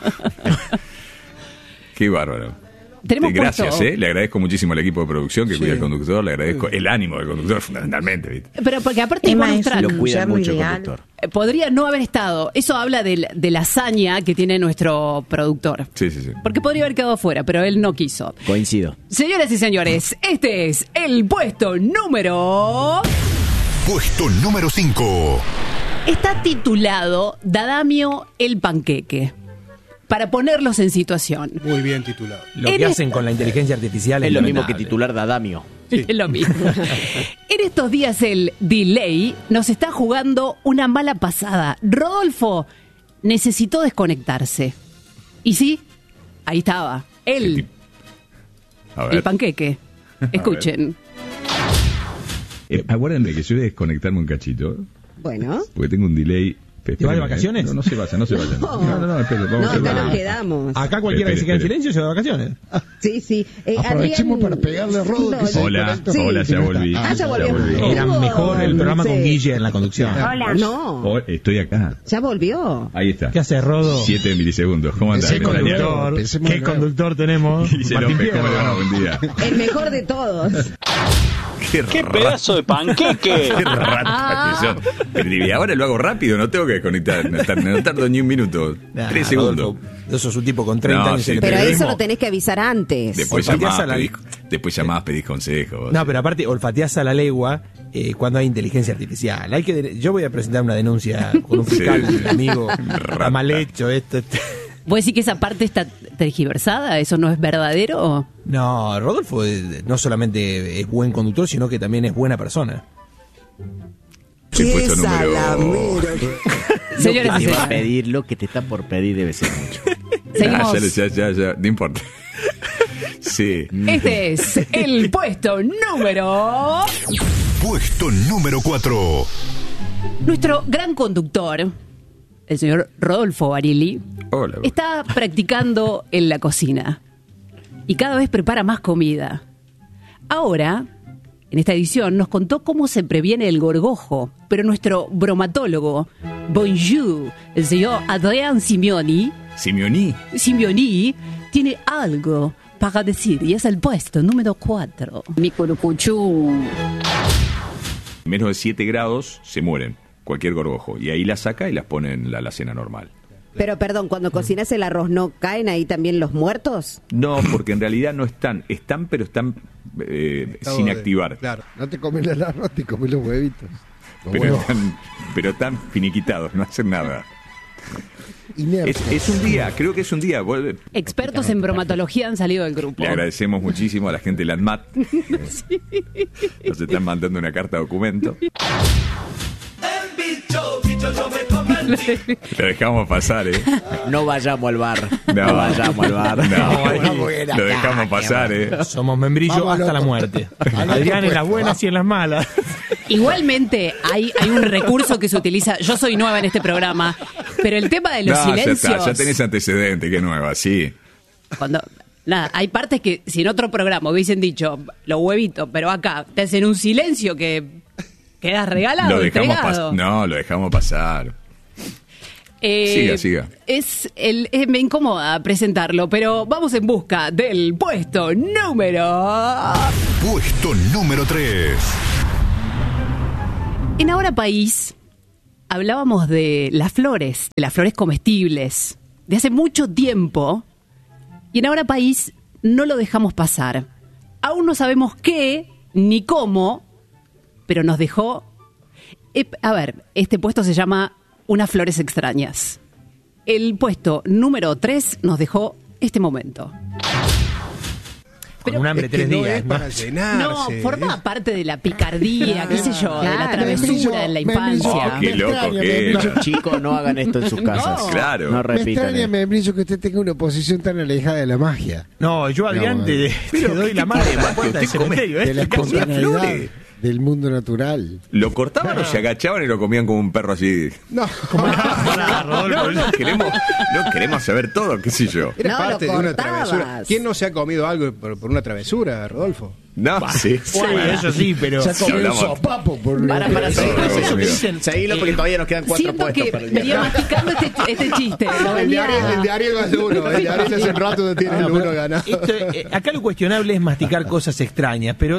Speaker 2: Qué bárbaro.
Speaker 1: Tenemos
Speaker 2: Eh, Gracias,
Speaker 1: puesto-
Speaker 2: ¿eh? Le agradezco muchísimo al equipo de producción que
Speaker 5: Sí.
Speaker 2: cuida al conductor, le agradezco el ánimo del conductor fundamentalmente, ¿viste?
Speaker 1: Pero porque aparte es
Speaker 6: Emma
Speaker 1: bonus
Speaker 6: es
Speaker 1: track.
Speaker 9: Lo cuida
Speaker 6: yerno
Speaker 9: mucho el
Speaker 6: ideal.
Speaker 9: conductor.
Speaker 1: Eh, Podría no haber estado. Eso habla del- de la hazaña que tiene nuestro productor.
Speaker 2: Sí, sí, sí.
Speaker 1: Porque podría haber quedado afuera, pero él no quiso.
Speaker 9: Coincido.
Speaker 1: Señoras y señores, este es el puesto número...
Speaker 12: Puesto número cinco.
Speaker 1: Está titulado Dadamio el Panqueque. Para ponerlos en situación.
Speaker 5: Muy bien titulado.
Speaker 7: Lo que
Speaker 1: Eres-
Speaker 7: hacen con la inteligencia artificial es,
Speaker 9: Es lo mismo que
Speaker 7: lamentable.
Speaker 9: titular Dadamio.
Speaker 1: Es lo mismo. En estos días el delay nos está jugando una mala pasada. Rodolfo necesitó desconectarse. Y sí, ahí estaba. Él,
Speaker 2: A
Speaker 1: el
Speaker 2: ver.
Speaker 1: panqueque. Escuchen.
Speaker 2: Eh, acuérdenme que yo voy a desconectarme un cachito,
Speaker 6: bueno.
Speaker 2: porque tengo un delay.
Speaker 7: ¿Te vas de vacaciones?
Speaker 2: No, no se vayan, no se vayan. No, no, no, espere, vamos
Speaker 6: No,
Speaker 2: a hacer
Speaker 6: acá
Speaker 2: una-
Speaker 6: nos quedamos.
Speaker 7: Acá cualquiera que se quede en
Speaker 2: Espere,
Speaker 7: silencio se va de vacaciones.
Speaker 6: Sí, sí. Eh,
Speaker 3: Aprovechemos
Speaker 6: Adrián-
Speaker 3: para pegarle a Rodo, que se
Speaker 2: Hola,
Speaker 3: desconectó.
Speaker 2: hola, ya volví.
Speaker 6: Ah, ya volvió.
Speaker 7: Era mejor el programa
Speaker 6: Sí.
Speaker 7: con Guille en la conducción.
Speaker 8: Hola.
Speaker 6: No,
Speaker 2: Oh, estoy acá.
Speaker 6: ya volvió.
Speaker 2: Ahí está.
Speaker 7: ¿Qué hace Rodo?
Speaker 2: Siete milisegundos. ¿Cómo andás?
Speaker 3: Ese
Speaker 7: ¿Qué
Speaker 2: compañero?
Speaker 7: conductor?
Speaker 3: Pensemos
Speaker 7: ¿Qué
Speaker 3: de nuevo.
Speaker 7: conductor tenemos?
Speaker 2: Guille
Speaker 7: Martín
Speaker 2: López, ¿cómo le va?
Speaker 7: Fierro.
Speaker 2: Buen día.
Speaker 6: El mejor de todos.
Speaker 2: Qué,
Speaker 13: pedazo de panqueque!
Speaker 2: Qué rata que son. Pero y ahora lo hago rápido, no tengo que desconectar. No, tar- no tardo ni un minuto.
Speaker 7: Nah,
Speaker 2: Tres segundos.
Speaker 7: Rodolfo, Vos sos un tipo con treinta
Speaker 2: No,
Speaker 7: años
Speaker 2: sí,
Speaker 7: en el
Speaker 6: Pero
Speaker 7: periodismo.
Speaker 6: eso lo tenés que avisar antes.
Speaker 2: Después
Speaker 7: Olfateás
Speaker 2: llamás,
Speaker 7: a la-
Speaker 2: pedís, después llamás, pedís consejos.
Speaker 7: No, pero aparte, olfateás a la legua eh, cuando hay inteligencia artificial. Hay que de- Yo voy a presentar una denuncia con un fiscal,
Speaker 2: Sí.
Speaker 7: un amigo. Está mal hecho esto. esto.
Speaker 1: ¿Vos decís que esa parte está tergiversada? ¿Eso no es verdadero?
Speaker 7: No, Rodolfo eh, no solamente es buen conductor, sino que también es buena persona.
Speaker 2: El puesto número...
Speaker 1: Señores
Speaker 9: Lo
Speaker 1: y
Speaker 9: que te va a
Speaker 1: señores.
Speaker 9: pedir, lo que te está por pedir debe ser mucho.
Speaker 1: Seguimos.
Speaker 2: Ah, ya, le- ya, ya, ya, no importa. Sí.
Speaker 1: Este es el puesto número...
Speaker 12: Puesto número cuatro.
Speaker 1: Nuestro gran conductor, el señor Rodolfo Barili,
Speaker 2: Hola.
Speaker 1: está practicando en la cocina y cada vez prepara más comida. Ahora, en esta edición, nos contó cómo se previene el gorgojo, pero nuestro bromatólogo, bonjour, el señor Adrián Simeoni,
Speaker 2: Simeoni.
Speaker 1: Simeoni, tiene algo para decir y es el puesto número cuatro. Mi curucuchú.
Speaker 2: Menos de siete grados se mueren. Cualquier gorgojo. Y ahí la saca y las pone en la alacena normal.
Speaker 6: Pero perdón, cuando cocinas el arroz, ¿no caen ahí también los muertos?
Speaker 2: No, porque en realidad no están. Están, pero están eh,
Speaker 3: Estado
Speaker 2: sin
Speaker 3: de-
Speaker 2: activar.
Speaker 3: Claro, no te comes el arroz, te comes los huevitos. Los
Speaker 2: Pero
Speaker 3: huevos
Speaker 2: están, pero están finiquitados, no hacen nada.
Speaker 3: inertes.
Speaker 2: Es, es un día, creo que es un día. Vuelve-
Speaker 1: Expertos en bromatología han salido del grupo.
Speaker 2: Le agradecemos muchísimo a la gente de la ANMAT. Nos están mandando una carta documento. Lo dejamos pasar, ¿eh?
Speaker 9: No vayamos al bar.
Speaker 2: No,
Speaker 9: No vayamos al bar.
Speaker 2: No, lo dejamos pasar, ¿eh?
Speaker 7: Somos membrillo
Speaker 3: Vamos,
Speaker 7: hasta
Speaker 3: loco.
Speaker 7: la muerte.
Speaker 3: Al
Speaker 7: Adrián
Speaker 3: otro
Speaker 7: en las
Speaker 3: puesto.
Speaker 7: buenas y en las malas.
Speaker 1: Igualmente, hay, hay un recurso que se utiliza. Yo soy nueva en este programa, pero el tema de los
Speaker 2: No, ya
Speaker 1: silencios.
Speaker 2: está, ya tenés antecedente, qué nueva, sí.
Speaker 1: Cuando, nada, hay partes que si en otro programa hubiesen dicho los huevitos, pero acá te hacen un silencio que quedas regalado,
Speaker 2: Lo dejamos
Speaker 1: entregado.
Speaker 2: pasar. No, lo dejamos pasar.
Speaker 1: Eh,
Speaker 2: Siga, siga.
Speaker 1: Es el, eh, me incomoda presentarlo, pero vamos en busca del puesto número...
Speaker 12: Puesto número tres.
Speaker 1: En Ahora País hablábamos de las flores, de las flores comestibles, de hace mucho tiempo, y en Ahora País no lo dejamos pasar. Aún no sabemos qué ni cómo, pero nos dejó... Eh, a ver, este puesto se llama Unas flores extrañas. El puesto número tres nos dejó este momento.
Speaker 7: Con un hambre
Speaker 5: Es que
Speaker 7: tres
Speaker 5: no
Speaker 7: días.
Speaker 5: es
Speaker 7: ¿no?
Speaker 5: para llenarse.
Speaker 1: No, forma parte de la picardía, qué sé yo, de la
Speaker 6: Claro.
Speaker 1: travesura en la
Speaker 3: Membrillo,
Speaker 1: infancia.
Speaker 2: Oh, qué
Speaker 3: me
Speaker 2: loco
Speaker 3: extraña,
Speaker 2: que
Speaker 3: membrillo.
Speaker 2: era.
Speaker 9: Chicos, no hagan esto en sus casas.
Speaker 1: No.
Speaker 2: Claro.
Speaker 9: No
Speaker 3: Me
Speaker 9: repitan.
Speaker 3: extraña,
Speaker 9: eh.
Speaker 3: membrillo, que usted tenga una posición tan alejada de la magia.
Speaker 7: No, yo, Adrián,
Speaker 3: No,
Speaker 7: te, te doy la mano en la puerta del
Speaker 2: Usted come-
Speaker 7: cementerio. ¿eh?
Speaker 3: De la
Speaker 2: comía
Speaker 3: espontaneidad
Speaker 2: flores.
Speaker 3: del mundo natural.
Speaker 2: Lo cortaban o se agachaban y lo comían como un perro así.
Speaker 5: No,
Speaker 2: No, no queremos, no queremos saber todo, qué sé yo.
Speaker 5: era
Speaker 6: No,
Speaker 5: parte
Speaker 6: lo
Speaker 5: de una
Speaker 6: cortabas.
Speaker 5: travesura. ¿Quién no se ha comido algo por, por una travesura, Rodolfo?
Speaker 2: No, sí.
Speaker 7: Sí, eso sí, pero...
Speaker 3: Se ha comido un
Speaker 2: hablamos-
Speaker 3: sopapo por
Speaker 9: Para, para,
Speaker 2: Todo,
Speaker 9: seguilo,
Speaker 2: todo,
Speaker 9: seguilo.
Speaker 2: amigo.
Speaker 9: Seguilo porque todavía nos quedan cuatro
Speaker 1: Siento
Speaker 9: puestos
Speaker 1: que
Speaker 9: para el día.
Speaker 1: venía masticando este, este chiste. Lo
Speaker 5: El de
Speaker 1: venía-
Speaker 5: Ariel, el de Ariel va al uno. El de Ariel hace un rato tiene el uno ganado.
Speaker 7: Esto, eh, acá lo cuestionable es masticar cosas extrañas, pero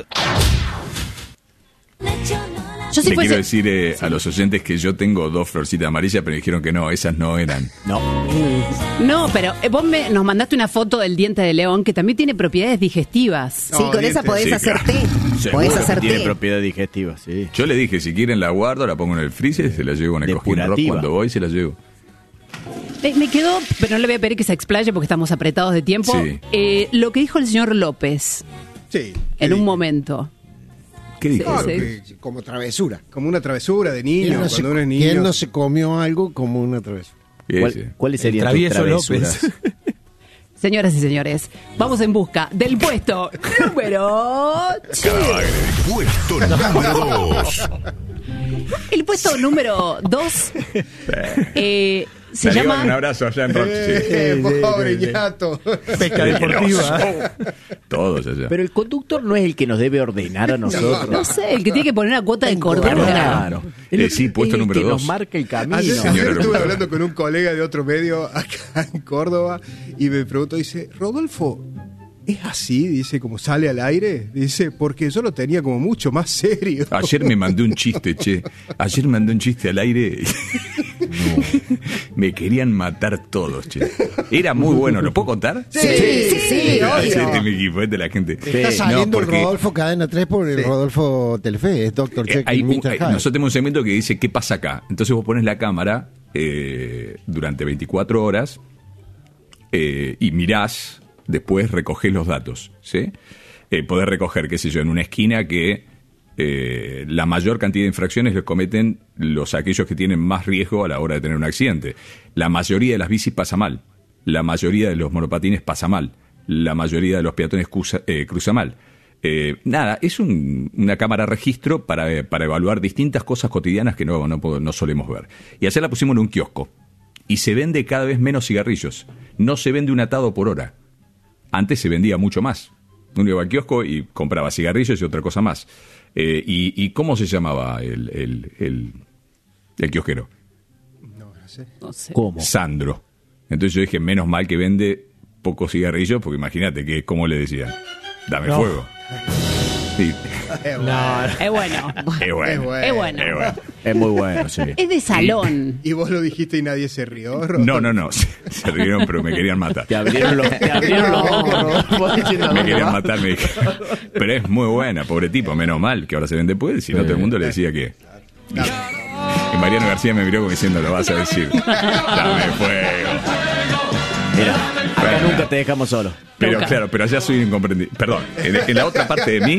Speaker 1: Yo si
Speaker 2: Le
Speaker 1: fuese-
Speaker 2: quiero decir eh, a los oyentes que yo tengo dos florcitas amarillas, pero me dijeron que no, esas no eran.
Speaker 9: No.
Speaker 1: No, pero eh, vos me, nos mandaste una foto del diente de león que también tiene propiedades digestivas.
Speaker 6: Sí,
Speaker 5: No,
Speaker 6: con esa
Speaker 5: dientes.
Speaker 6: podés
Speaker 2: Sí,
Speaker 6: hacer
Speaker 2: claro.
Speaker 6: té.
Speaker 9: Seguro
Speaker 6: Podés
Speaker 9: que
Speaker 6: hacer
Speaker 9: tiene
Speaker 6: té.
Speaker 9: propiedad digestiva, sí.
Speaker 2: Yo le dije, si quieren la guardo, la pongo en el freezer, se la llevo en el cojín rock
Speaker 9: Depurativa.
Speaker 2: cuando voy, se la llevo.
Speaker 1: Eh, me quedó, pero no le voy a pedir que se explaye porque estamos apretados de tiempo.
Speaker 2: Sí.
Speaker 1: Eh, lo que dijo el señor López
Speaker 5: Sí.
Speaker 1: en un momento.
Speaker 2: ¿Qué dijo?
Speaker 5: No,
Speaker 1: Sí.
Speaker 5: que-
Speaker 3: Como travesura.
Speaker 5: como una travesura de niño,
Speaker 3: ¿Quién no, se,
Speaker 5: cuando uno es
Speaker 3: quién
Speaker 5: niño.
Speaker 3: no se comió algo como una travesura?
Speaker 2: ¿Qué
Speaker 9: ¿Cuál-
Speaker 2: dice?
Speaker 9: ¿Cuáles serían tus
Speaker 7: travieso
Speaker 9: travesuras?
Speaker 7: López.
Speaker 1: Señoras y señores, vamos en busca del puesto número...
Speaker 2: Caravagre.
Speaker 12: Puesto número dos.
Speaker 1: El puesto número dos eh, se
Speaker 2: Dale,
Speaker 1: llama...
Speaker 2: Un abrazo allá en Rock.
Speaker 5: Eh, pobre ñato.
Speaker 7: pesca deportiva.
Speaker 2: Todos allá.
Speaker 9: Pero el conductor no es el que nos debe ordenar a nosotros.
Speaker 1: No sé, el que tiene que poner una cuota de cordura.
Speaker 9: Claro. Es
Speaker 2: Eh,
Speaker 9: el-
Speaker 2: sí, puesto
Speaker 9: es el
Speaker 2: número
Speaker 9: que
Speaker 2: dos.
Speaker 9: nos marca el camino.
Speaker 5: Ayer,
Speaker 2: Señora
Speaker 5: ayer estuve
Speaker 2: López.
Speaker 5: hablando con un colega de otro medio acá en Córdoba y me preguntó, dice, Rodolfo, ¿es así? Dice, como sale al aire. Dice, porque yo lo tenía como mucho más serio.
Speaker 2: Ayer me mandé un chiste, che. Ayer me mandé un chiste al aire. No. Me querían matar todos, che. Era muy bueno. ¿Lo puedo contar?
Speaker 6: Sí, sí, sí,
Speaker 2: Ah, sí,
Speaker 6: obvio.
Speaker 2: este es mi equipo, este es la gente.
Speaker 3: Está
Speaker 9: Sí.
Speaker 3: saliendo
Speaker 2: No, porque-
Speaker 3: el Rodolfo Cadena tres por el Rodolfo Telefe, es doctor
Speaker 2: Eh,
Speaker 3: Check
Speaker 2: hay
Speaker 3: y
Speaker 2: un-
Speaker 3: mister
Speaker 2: hay-
Speaker 3: Hyde.
Speaker 2: nosotros tenemos un segmento que dice ¿qué pasa acá? Entonces vos pones la cámara eh, durante veinticuatro horas eh, y mirás, después recogés los datos, ¿sí? Eh, podés recoger, qué sé yo, en una esquina que eh, la mayor cantidad de infracciones los cometen los aquellos que tienen más riesgo a la hora de tener un accidente. La mayoría de las bicis pasa mal, la mayoría de los monopatines pasa mal, la mayoría de los peatones cruza, eh, cruza mal. Eh, nada, es un- una cámara registro para, eh, para evaluar distintas cosas cotidianas que no, no, puedo- no solemos ver. Y ayer la pusimos en un kiosco. Y se vende cada vez menos cigarrillos. No se vende un atado por hora. Antes se vendía mucho más. Uno iba al kiosco y compraba cigarrillos y otra cosa más. Eh, y, ¿Y cómo se llamaba el, el, el, el kiosquero?
Speaker 1: No sé.
Speaker 9: ¿Cómo?
Speaker 2: Sandro. Entonces yo dije, menos mal que vende pocos cigarrillos, porque imagínate que como le decían, dame
Speaker 7: No.
Speaker 2: fuego. Sí.
Speaker 7: No,
Speaker 1: Es bueno.
Speaker 2: Es bueno.
Speaker 1: Es bueno.
Speaker 2: Es bueno.
Speaker 9: es muy bueno, sí.
Speaker 1: Es de salón.
Speaker 5: Y vos lo dijiste y nadie se rió, Rodolfo.
Speaker 2: No, no, no. Se, se rieron, pero me querían matar.
Speaker 9: Te abrieron los, te abrieron los ojos, Rodolfo, diciendo,
Speaker 2: Me
Speaker 9: ¿dónde
Speaker 2: querían
Speaker 9: va?
Speaker 2: matar, me dijeron. Pero es muy buena, pobre tipo. Menos mal que ahora se vende pues, si no todo el mundo le decía que... Y Mariano García me miró como diciendo, lo vas a decir. Dame fuego.
Speaker 9: Mira, acá
Speaker 2: Bueno.
Speaker 9: nunca te dejamos solo.
Speaker 2: Pero
Speaker 1: Nunca.
Speaker 2: claro, pero allá soy un incomprendido. Perdón, en, en la otra parte de mí,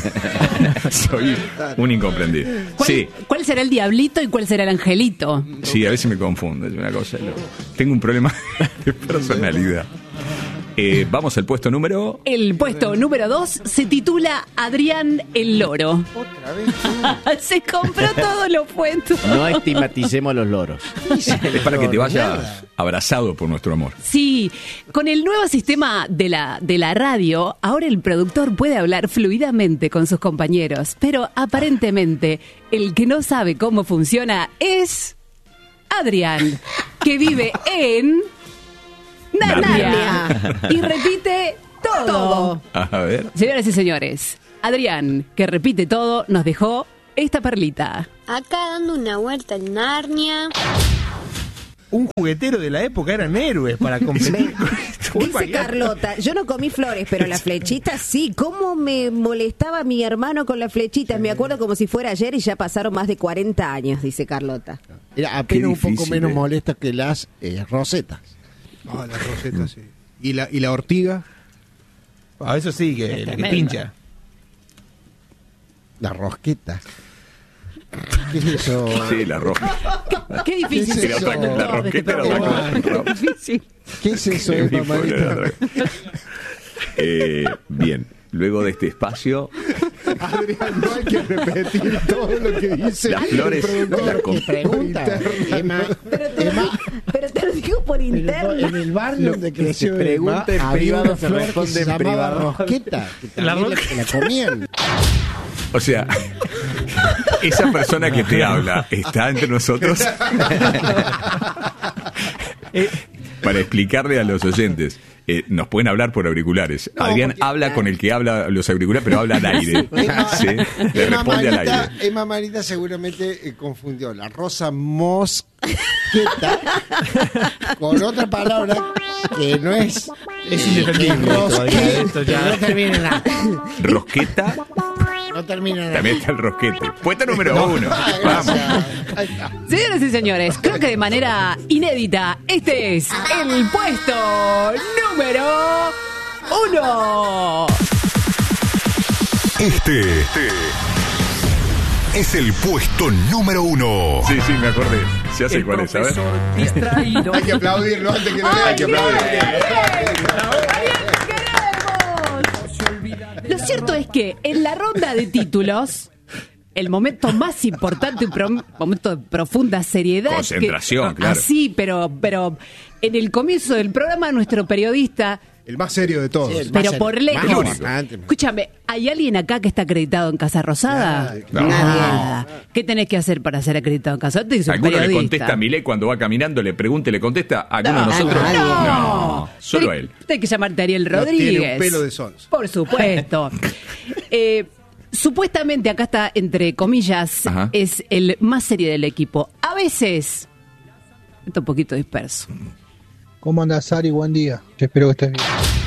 Speaker 2: soy un incomprendido.
Speaker 1: ¿Cuál,
Speaker 2: Sí,
Speaker 1: cuál será el diablito y cuál será el angelito?
Speaker 2: sí, a veces me confundo. Es una cosa. loco. Tengo un problema de personalidad. Eh, vamos al puesto número.
Speaker 1: El puesto número dos se titula Adrián el Loro.
Speaker 3: Otra vez.
Speaker 1: Se compró todos los puestos.
Speaker 9: No estigmaticemos los loros.
Speaker 2: Es para que te vayas abrazado por nuestro amor.
Speaker 1: Sí, con el nuevo sistema de la, de la radio, ahora el productor puede hablar fluidamente con sus compañeros, pero aparentemente el que no sabe cómo funciona es Adrián, que vive en Narnia,
Speaker 6: Narnia.
Speaker 1: y repite todo.
Speaker 6: Todo.
Speaker 2: A ver.
Speaker 1: Señoras y señores, Adrián, que repite todo, nos dejó esta perlita.
Speaker 13: Acá dando una vuelta en Narnia.
Speaker 7: Un juguetero de la época eran héroes para competir con esto. Muy
Speaker 6: Dice
Speaker 7: variado.
Speaker 6: Carlota, yo no comí flores, pero las flechitas sí. ¿Cómo me molestaba mi hermano con las flechitas? Me acuerdo como si fuera ayer y ya pasaron más de cuarenta años, dice Carlota.
Speaker 3: Era apenas un poco
Speaker 2: difícil,
Speaker 3: menos
Speaker 2: eh.
Speaker 3: molesta que las eh, rosetas.
Speaker 5: Ah, la roseta, sí. ¿Y la, y la ortiga?
Speaker 7: Ah, eso sí, que, la que
Speaker 1: tremenda.
Speaker 7: pincha.
Speaker 3: La rosqueta. ¿Qué es eso?
Speaker 2: Sí, la roja.
Speaker 1: Qué difícil.
Speaker 3: ¿Qué es eso?
Speaker 2: La, otra- la rosqueta era otra cosa.
Speaker 1: Qué difícil.
Speaker 3: ¿Qué es eso,
Speaker 2: Mi
Speaker 3: Emma
Speaker 2: pobre era
Speaker 3: Marita?
Speaker 2: otra cosa. Eh, bien, luego de este espacio,
Speaker 5: Adrián, no hay que repetir todo lo que dice.
Speaker 2: las flores,
Speaker 5: el productor.
Speaker 2: la com-
Speaker 3: ¿Qué pregunta? Emma,
Speaker 6: Pero te,
Speaker 3: Emma,
Speaker 6: pero te lo digo por
Speaker 3: en el,
Speaker 6: interno.
Speaker 3: en el barrio donde
Speaker 4: que
Speaker 3: creció
Speaker 4: se pregunta
Speaker 3: Emma,
Speaker 4: en
Speaker 3: había
Speaker 4: privado
Speaker 3: una
Speaker 4: se
Speaker 3: flor que
Speaker 4: responde
Speaker 3: se
Speaker 4: en
Speaker 3: llamaba
Speaker 4: privado.
Speaker 3: rosqueta, que
Speaker 7: La
Speaker 3: también
Speaker 7: ro-
Speaker 3: la, la comían.
Speaker 2: o sea, esa persona que te habla está entre nosotros. Eh, para explicarle a los oyentes, eh, nos pueden hablar por auriculares.
Speaker 3: No,
Speaker 2: Adrián
Speaker 3: porque-
Speaker 2: habla con el que habla los auriculares, pero habla al aire. Sí, le
Speaker 3: Emma
Speaker 2: responde al
Speaker 3: Marita,
Speaker 2: aire.
Speaker 3: Emma Marita seguramente eh, confundió la rosa mosqueta con otra palabra que no es
Speaker 7: Es indefendible. esto, Adrián, esto ya-
Speaker 3: no termina en la.
Speaker 2: Rosqueta,
Speaker 3: No termina en la.
Speaker 2: también está el rosquete. Puesto número uno.
Speaker 3: Ah,
Speaker 2: Vamos.
Speaker 3: gracias. Ahí está.
Speaker 1: Señoras y señores, creo que de manera inédita, este es el puesto número uno.
Speaker 12: Este es el puesto número uno.
Speaker 2: Sí, sí, me acordé. Se hace cuál es, ¿sabes?
Speaker 5: Hay que aplaudirlo antes que no
Speaker 1: ¡Ay,
Speaker 5: hay que aplaudir.
Speaker 1: Lo cierto es que en la ronda de títulos, el momento más importante, un pro- momento de profunda seriedad.
Speaker 2: Concentración,
Speaker 1: que-
Speaker 2: claro.
Speaker 1: Así, pero, pero en el comienzo del programa, nuestro periodista,
Speaker 5: El más serio de todos.
Speaker 3: Sí, el
Speaker 1: pero
Speaker 3: más
Speaker 1: por
Speaker 3: serio, más
Speaker 1: lejos.
Speaker 3: importante.
Speaker 1: Escúchame, ¿hay alguien acá que está acreditado en Casa Rosada?
Speaker 2: No.
Speaker 1: Nada. ¿Qué tenés que hacer para ser acreditado en Casa Rosada? Tenés que ser un
Speaker 2: ¿Alguno le
Speaker 1: periodista.
Speaker 2: contesta a Milei cuando va caminando, le pregunta y le contesta? ¿Alguno de
Speaker 1: No,
Speaker 2: nosotros?
Speaker 3: nadie.
Speaker 2: No, solo
Speaker 1: Tenés-
Speaker 2: él.
Speaker 1: Tenés que llamarte Ariel
Speaker 5: No
Speaker 1: Rodríguez.
Speaker 5: tiene un pelo de sonso.
Speaker 1: Por supuesto. Eh, supuestamente acá está, entre comillas,
Speaker 2: Ajá.
Speaker 1: es el más serio del equipo. A veces está un poquito disperso.
Speaker 14: ¿Cómo andás, Ari? Buen día. Yo espero que estés bien.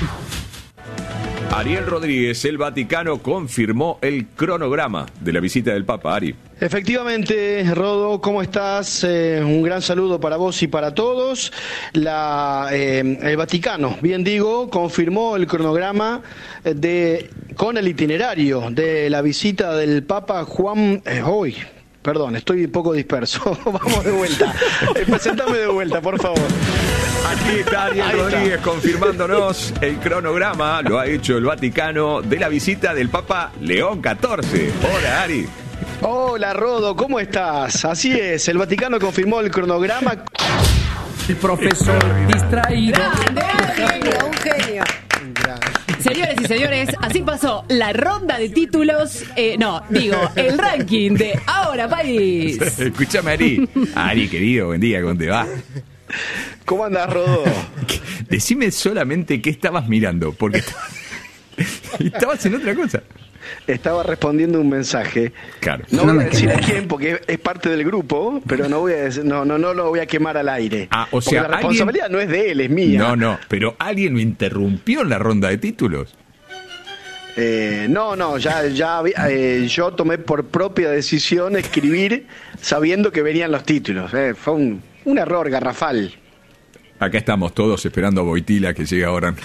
Speaker 2: Ariel Rodríguez, el Vaticano, confirmó el cronograma de la visita del Papa. Ari.
Speaker 15: Efectivamente, Rodo, ¿cómo estás? Eh, un gran saludo para vos y para todos. La, eh, el Vaticano, bien digo, confirmó el cronograma de con el itinerario de la visita del Papa Juan... Eh, hoy, perdón, estoy un poco disperso. Vamos de vuelta. Eh, presentame de vuelta, por favor.
Speaker 2: Aquí está Ariel
Speaker 15: Ahí está.
Speaker 2: Rodríguez confirmándonos el cronograma. Lo ha hecho el Vaticano de la visita del Papa León catorce. Hola, Ari.
Speaker 15: Hola, Rodo, ¿cómo estás? Así es, el Vaticano confirmó el cronograma.
Speaker 11: El profesor distraído.
Speaker 6: Un genio.
Speaker 1: Señores y señores, así pasó la ronda de títulos. eh, no, digo, el ranking de Ahora País.
Speaker 2: Escúchame, Ari. Ari, querido, buen día, ¿cómo te va?
Speaker 15: ¿Cómo andás, Rodo?
Speaker 2: Decime solamente qué estabas mirando, porque estabas, estabas en otra cosa.
Speaker 15: Estaba respondiendo un mensaje.
Speaker 2: Claro.
Speaker 15: No voy a decir a quién porque es- es parte del grupo, pero no voy a decir, no, no, no lo voy a quemar al aire.
Speaker 2: Ah, o
Speaker 15: Porque
Speaker 2: sea,
Speaker 15: la responsabilidad no es de él, es mía.
Speaker 2: No, no, pero alguien lo interrumpió en la ronda de títulos.
Speaker 15: Eh, no, no, ya, ya había- eh, yo tomé por propia decisión escribir sabiendo que venían los títulos. eh, fue un, un error garrafal.
Speaker 2: Acá estamos todos esperando a Boitila que llegue ahora.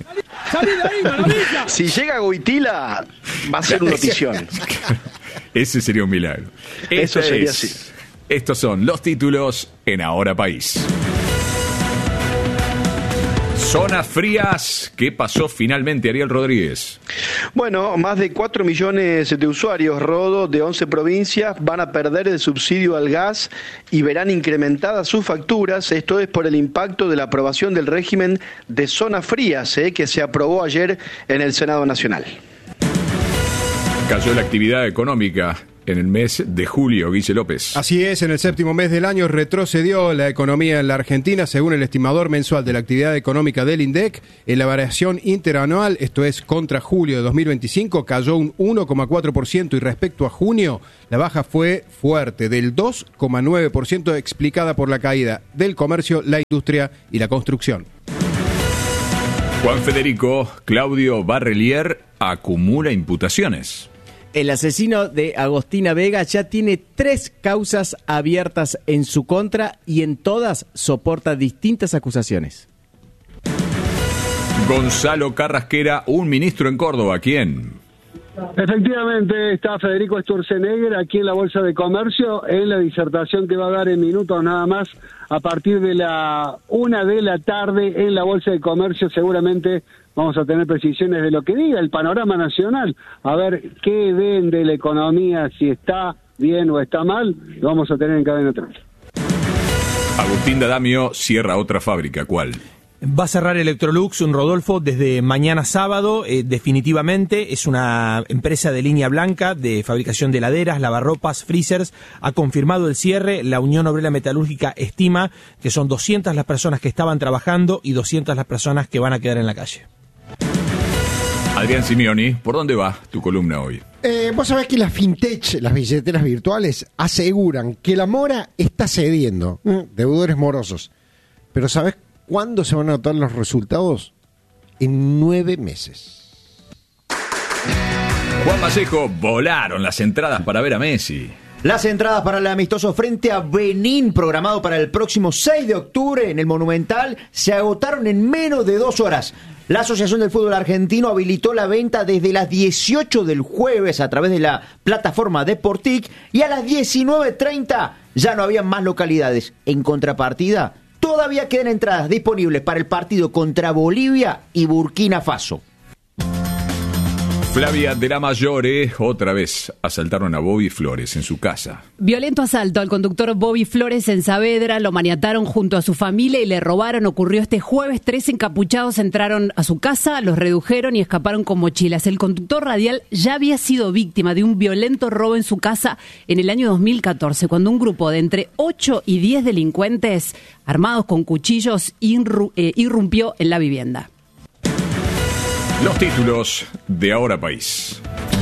Speaker 15: Si llega Goitila, va a ser una notición.
Speaker 2: Ese sería un milagro.
Speaker 15: Eso
Speaker 2: Esto
Speaker 15: sería
Speaker 2: es-
Speaker 15: así.
Speaker 2: Estos son los títulos en Ahora País. Zonas frías. ¿Qué pasó finalmente, Ariel Rodríguez?
Speaker 15: Bueno, más de cuatro millones de usuarios, Rodo, de once provincias, van a perder el subsidio al gas y verán incrementadas sus facturas. Esto es por el impacto de la aprobación del régimen de zonas frías, eh, que se aprobó ayer en el Senado Nacional.
Speaker 2: Cayó la actividad económica en el mes de julio, Guille López.
Speaker 5: Así es, en el séptimo mes del año retrocedió la economía en la Argentina, según el estimador mensual de la actividad económica del INDEC. En la variación interanual, esto es contra julio de dos mil veinticinco, cayó un uno coma cuatro por ciento y respecto a junio, la baja fue fuerte, del dos coma nueve por ciento, explicada por la caída del comercio, la industria y la construcción.
Speaker 2: Juan Federico, Claudio Barrelier acumula imputaciones.
Speaker 9: El asesino de Agostina Vega ya tiene tres causas abiertas en su contra y en todas soporta distintas acusaciones.
Speaker 2: Gonzalo Carrasquera, un ministro en Córdoba. ¿Quién?
Speaker 16: Efectivamente, está Federico Sturzenegger aquí en la Bolsa de Comercio en la disertación que va a dar en minutos nada más a partir de la una de la tarde en la Bolsa de Comercio. Seguramente vamos a tener precisiones de lo que diga el panorama nacional, a ver qué ven de la economía, si está bien o está mal, lo vamos a tener en Cadena tres.
Speaker 2: Agustín D'Adamio cierra otra fábrica. ¿Cuál?
Speaker 7: Va a cerrar Electrolux, un Rodolfo, desde mañana sábado, eh, definitivamente. Es una empresa de línea blanca de fabricación de heladeras, lavarropas, freezers. Ha confirmado el cierre. La Unión Obrera Metalúrgica estima que son doscientas las personas que estaban trabajando y doscientas las personas que van a quedar en la calle.
Speaker 2: Adrián Simeoni, ¿por dónde va tu columna hoy?
Speaker 3: Eh, vos sabés que las fintech, las billeteras virtuales, aseguran que la mora está cediendo. ¿eh? Deudores morosos. Pero ¿sabés cuándo se van a notar los resultados? En nueve meses.
Speaker 2: Juan Vallejo, volaron las entradas para ver a Messi.
Speaker 4: Las entradas para el amistoso frente a Benín, programado para el próximo seis de octubre en el Monumental, se agotaron en menos de dos horas. La Asociación del Fútbol Argentino habilitó la venta desde las dieciocho del jueves a través de la plataforma Deportic y a las diecinueve treinta ya no había más localidades. En contrapartida, todavía quedan entradas disponibles para el partido contra Bolivia y Burkina Faso.
Speaker 2: Flavia de la Mayore, otra vez asaltaron a Bobby Flores en su casa.
Speaker 1: Violento asalto al conductor Bobby Flores en Saavedra, lo maniataron junto a su familia y le robaron. Ocurrió este jueves. Tres encapuchados entraron a su casa, los redujeron y escaparon con mochilas. El conductor radial ya había sido víctima de un violento robo en su casa en el año dos mil catorce, cuando un grupo de entre ocho y diez delincuentes armados con cuchillos irru- eh, irrumpió en la vivienda.
Speaker 2: Los títulos de Ahora País.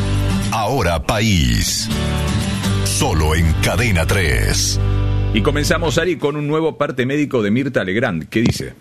Speaker 12: Ahora País. Solo en Cadena tres.
Speaker 2: Y comenzamos, Ari, con un nuevo parte médico de Mirta Legrand. ¿Qué dice?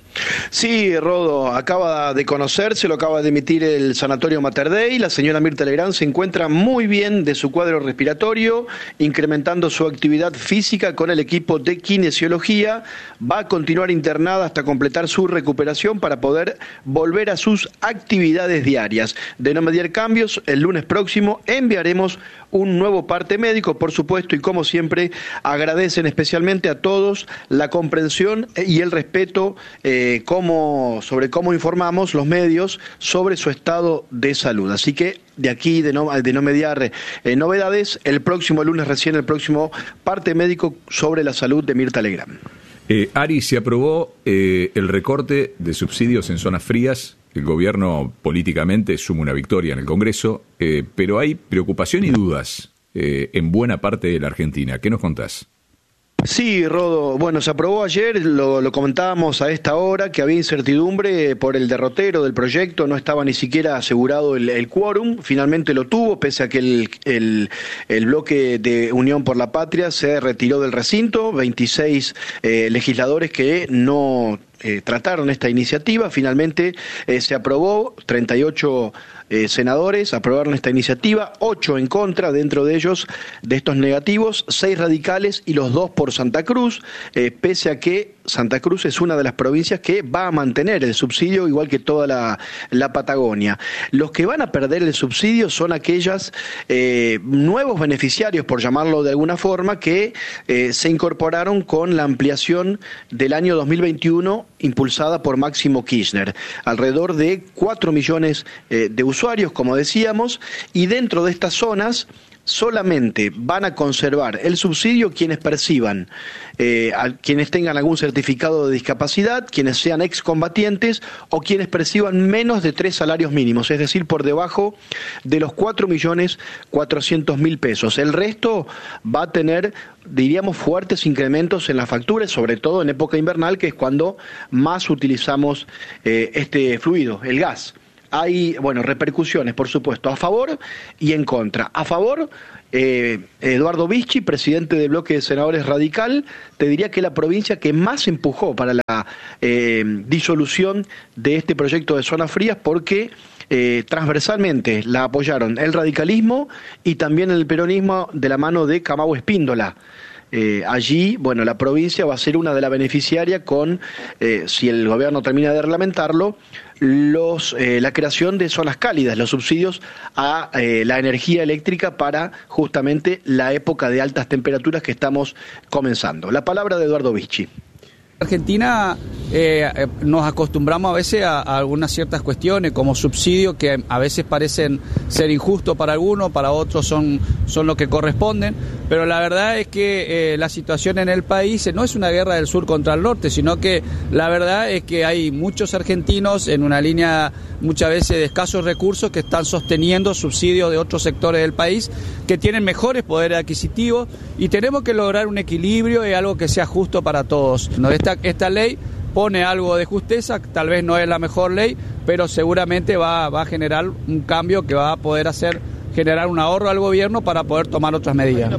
Speaker 15: Sí, Rodo, acaba de conocerse, lo acaba de emitir el Sanatorio Mater Dei. La señora Mirta Legrand se encuentra muy bien de su cuadro respiratorio, incrementando su actividad física con el equipo de kinesiología. Va a continuar internada hasta completar su recuperación para poder volver a sus actividades diarias. De no mediar cambios, el lunes próximo enviaremos un nuevo parte médico, por supuesto, y como siempre agradecen especialmente a todos la comprensión y el respeto eh, como, sobre cómo informamos los medios sobre su estado de salud. Así que de aquí, de no, de no mediar eh, novedades, el próximo lunes recién, el próximo parte médico sobre la salud de Mirta Legrand.
Speaker 2: Eh, Ari, se aprobó eh, el recorte de subsidios en zonas frías. El gobierno políticamente suma una victoria en el Congreso, eh, pero hay preocupación y dudas eh, en buena parte de la Argentina. ¿Qué nos contás?
Speaker 15: Sí, Rodo, bueno, se aprobó ayer, lo, lo comentábamos a esta hora, que había incertidumbre por el derrotero del proyecto, no estaba ni siquiera asegurado el, el quórum, finalmente lo tuvo, pese a que el, el, el bloque de Unión por la Patria se retiró del recinto, veintiséis eh, legisladores que no eh, trataron esta iniciativa, finalmente eh, se aprobó, treinta y ocho Eh, senadores aprobaron esta iniciativa, ocho en contra, dentro de ellos, de estos negativos, seis radicales y los dos por Santa Cruz, eh, pese a que Santa Cruz es una de las provincias que va a mantener el subsidio, igual que toda la, la Patagonia. Los que van a perder el subsidio son aquellos eh, nuevos beneficiarios, por llamarlo de alguna forma, que eh, se incorporaron con la ampliación del año dos mil veintiuno impulsada por Máximo Kirchner. Alrededor de cuatro millones eh, de usuarios, como decíamos, y dentro de estas zonas solamente van a conservar el subsidio quienes perciban, eh, a, quienes tengan algún certificado de discapacidad, quienes sean excombatientes o quienes perciban menos de tres salarios mínimos, es decir, por debajo de los cuatro millones cuatrocientos mil pesos. El resto va a tener, diríamos, fuertes incrementos en las facturas, sobre todo en época invernal, que es cuando más utilizamos eh, este fluido, el gas. Hay, bueno, repercusiones, por supuesto, a favor y en contra. A favor, eh, Eduardo Vicchi, presidente del bloque de senadores radical, te diría que la provincia que más empujó para la eh, disolución de este proyecto de zonas frías, porque eh, transversalmente la apoyaron el radicalismo y también el peronismo de la mano de Camau Espíndola. Eh, allí, bueno, la provincia va a ser una de las beneficiarias con, eh, si el gobierno termina de reglamentarlo, los, eh, la creación de zonas cálidas, los subsidios a eh, la energía eléctrica para justamente la época de altas temperaturas que estamos comenzando. La palabra de Eduardo Vicchi.
Speaker 11: Argentina eh, nos acostumbramos a veces a, a algunas ciertas cuestiones como subsidios que a veces parecen ser injustos para algunos, para otros son, son lo que corresponden, pero la verdad es que eh, la situación en el país no es una guerra del sur contra el norte, sino que la verdad es que hay muchos argentinos en una línea muchas veces de escasos recursos que están sosteniendo subsidios de otros sectores del país que tienen mejores poderes adquisitivos y tenemos que lograr un equilibrio y algo que sea justo para todos. ¿No? Esta, esta ley pone algo de justeza, tal vez no es la mejor ley, pero seguramente va, va a generar un cambio que va a poder hacer generar un ahorro al gobierno para poder tomar otras medidas.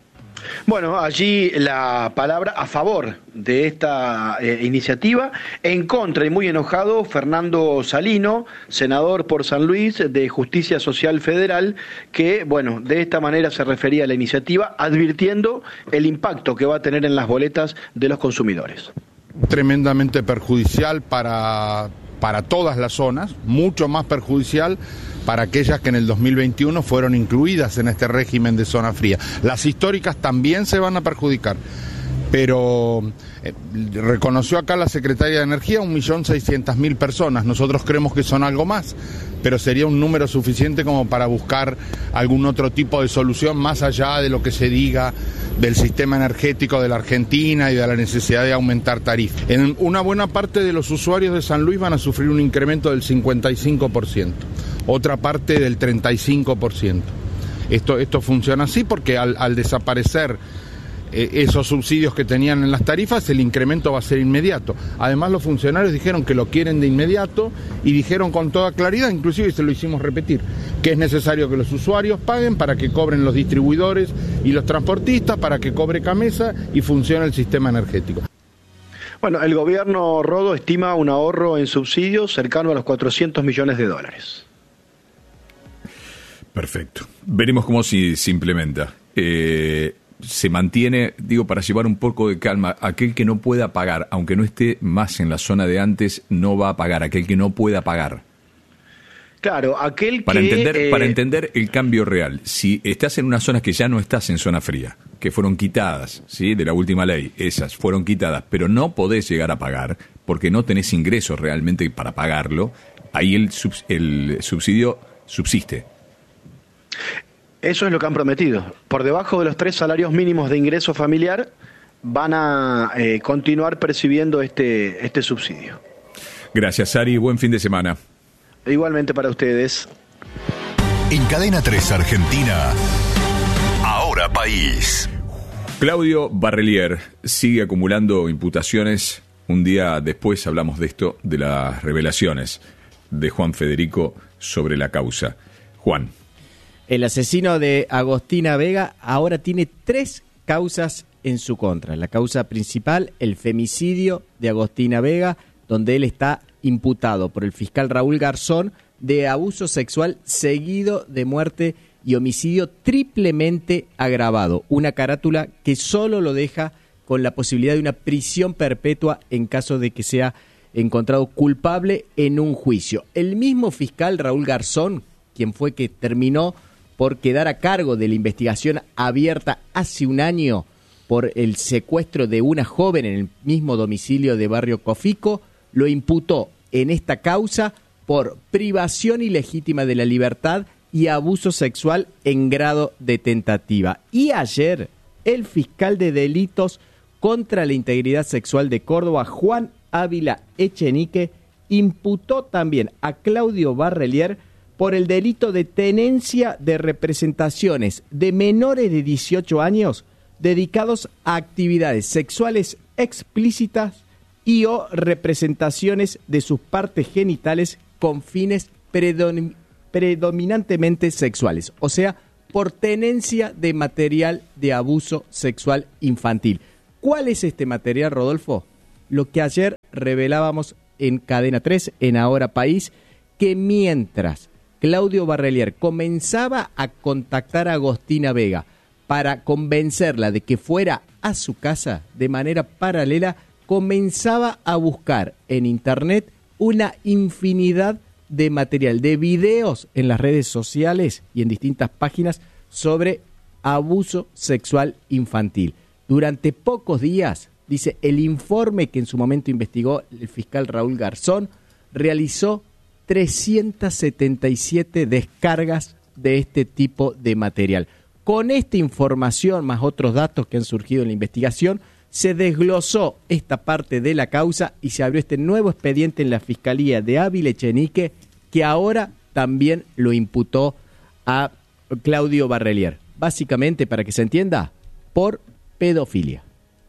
Speaker 15: Bueno, allí la palabra a favor de esta eh, iniciativa, en contra y muy enojado Fernando Salino, senador por San Luis de Justicia Social Federal, que, bueno, de esta manera se refería a la iniciativa, advirtiendo el impacto que va a tener en las boletas de los consumidores.
Speaker 17: Tremendamente perjudicial para, para todas las zonas, mucho más perjudicial para aquellas que en el dos mil veintiuno fueron incluidas en este régimen de zona fría. Las históricas también se van a perjudicar, pero eh, reconoció acá la Secretaria de Energía un millón seiscientas mil personas. Nosotros creemos que son algo más, pero sería un número suficiente como para buscar algún otro tipo de solución más allá de lo que se diga del sistema energético de la Argentina y de la necesidad de aumentar tarifas. En una buena parte de los usuarios de San Luis van a sufrir un incremento del cincuenta y cinco por ciento. Otra parte del treinta y cinco por ciento. Esto, esto funciona así porque al, al desaparecer eh, esos subsidios que tenían en las tarifas, el incremento va a ser inmediato. Además, los funcionarios dijeron que lo quieren de inmediato y dijeron con toda claridad, inclusive se lo hicimos repetir, que es necesario que los usuarios paguen para que cobren los distribuidores y los transportistas, para que cobre Camesa y funcione el sistema energético.
Speaker 15: Bueno, el gobierno Rodo estima un ahorro en subsidios cercano a los cuatrocientos millones de dólares.
Speaker 2: Perfecto. Veremos cómo se, se implementa. Eh, se mantiene, digo, para llevar un poco de calma, aquel que no pueda pagar, aunque no esté más en la zona de antes, no va a pagar, aquel que no pueda pagar.
Speaker 15: Claro, aquel
Speaker 2: para
Speaker 15: que...
Speaker 2: Entender,
Speaker 15: eh...
Speaker 2: Para entender el cambio real, si estás en unas zonas que ya no estás en zona fría, que fueron quitadas, ¿sí?, de la última ley, esas fueron quitadas, pero no podés llegar a pagar, porque no tenés ingresos realmente para pagarlo, ahí el, subs, el subsidio subsiste.
Speaker 15: Eso es lo que han prometido. Por debajo de los tres salarios mínimos de ingreso familiar van a eh, continuar percibiendo este, este subsidio.
Speaker 2: Gracias, Ari. Buen fin de semana.
Speaker 15: Igualmente para ustedes.
Speaker 12: En Cadena tres Argentina, Ahora País.
Speaker 2: Claudio Barrelier sigue acumulando imputaciones. Un día después hablamos de esto, de las revelaciones de Juan Federico sobre la causa. Juan.
Speaker 9: El asesino de Agostina Vega ahora tiene tres causas en su contra. La causa principal, el femicidio de Agostina Vega, donde él está imputado por el fiscal Raúl Garzón de abuso sexual seguido de muerte y homicidio triplemente agravado. Una carátula que solo lo deja con la posibilidad de una prisión perpetua en caso de que sea encontrado culpable en un juicio. El mismo fiscal Raúl Garzón, quien fue que terminó por quedar a cargo de la investigación abierta hace un año por el secuestro de una joven en el mismo domicilio de Barrio Cofico, lo imputó en esta causa por privación ilegítima de la libertad y abuso sexual en grado de tentativa. Y ayer, el fiscal de delitos contra la integridad sexual de Córdoba, Juan Ávila Echenique, imputó también a Claudio Barrelier por el delito de tenencia de representaciones de menores de dieciocho años dedicados a actividades sexuales explícitas y o representaciones de sus partes genitales con fines predom- predominantemente sexuales, o sea, por tenencia de material de abuso sexual infantil. ¿Cuál es este material, Rodolfo? Lo que ayer revelábamos en Cadena tres, en Ahora País, que mientras Claudio Barrelier comenzaba a contactar a Agostina Vega para convencerla de que fuera a su casa de manera paralela, comenzaba a buscar en internet una infinidad de material, de videos en las redes sociales y en distintas páginas sobre abuso sexual infantil. Durante pocos días, dice, el informe que en su momento investigó el fiscal Raúl Garzón, realizó trescientas setenta y siete descargas de este tipo de material. Con esta información, más otros datos que han surgido en la investigación, se desglosó esta parte de la causa y se abrió este nuevo expediente en la Fiscalía de Ávila Echenique, que ahora también lo imputó a Claudio Barrelier. Básicamente, para que se entienda, por pedofilia.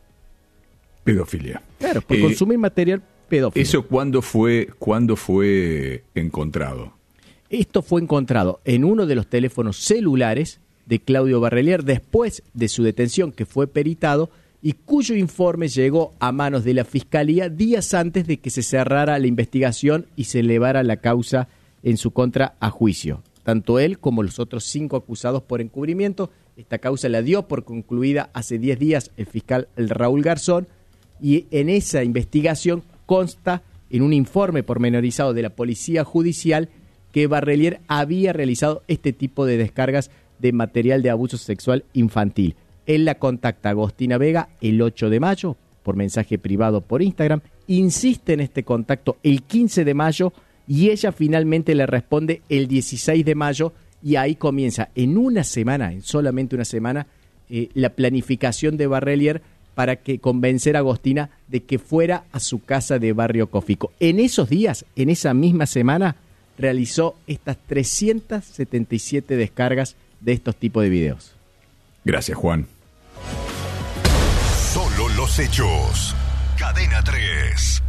Speaker 2: Pedofilia.
Speaker 9: Claro, por
Speaker 2: Eh,
Speaker 9: consumir material pedófilo.
Speaker 2: ¿Eso cuándo fue, cuándo fue encontrado?
Speaker 9: Esto fue encontrado en uno de los teléfonos celulares de Claudio Barrelier después de su detención, que fue peritado y cuyo informe llegó a manos de la Fiscalía días antes de que se cerrara la investigación y se elevara la causa en su contra a juicio. Tanto él como los otros cinco acusados por encubrimiento. Esta causa la dio por concluida hace diez días el fiscal el Raúl Garzón, y en esa investigación consta en un informe pormenorizado de la Policía Judicial que Barrelier había realizado este tipo de descargas de material de abuso sexual infantil. Él la contacta a Agostina Vega el ocho de mayo por mensaje privado por Instagram, insiste en este contacto el quince de mayo y ella finalmente le responde el dieciséis de mayo, y ahí comienza en una semana, en solamente una semana, eh, la planificación de Barrelier para que convencer a Agostina de que fuera a su casa de Barrio Cofico. En esos días, en esa misma semana, realizó estas trescientas setenta y siete descargas de estos tipos de videos.
Speaker 2: Gracias, Juan.
Speaker 12: Solo los hechos. Cadena tres.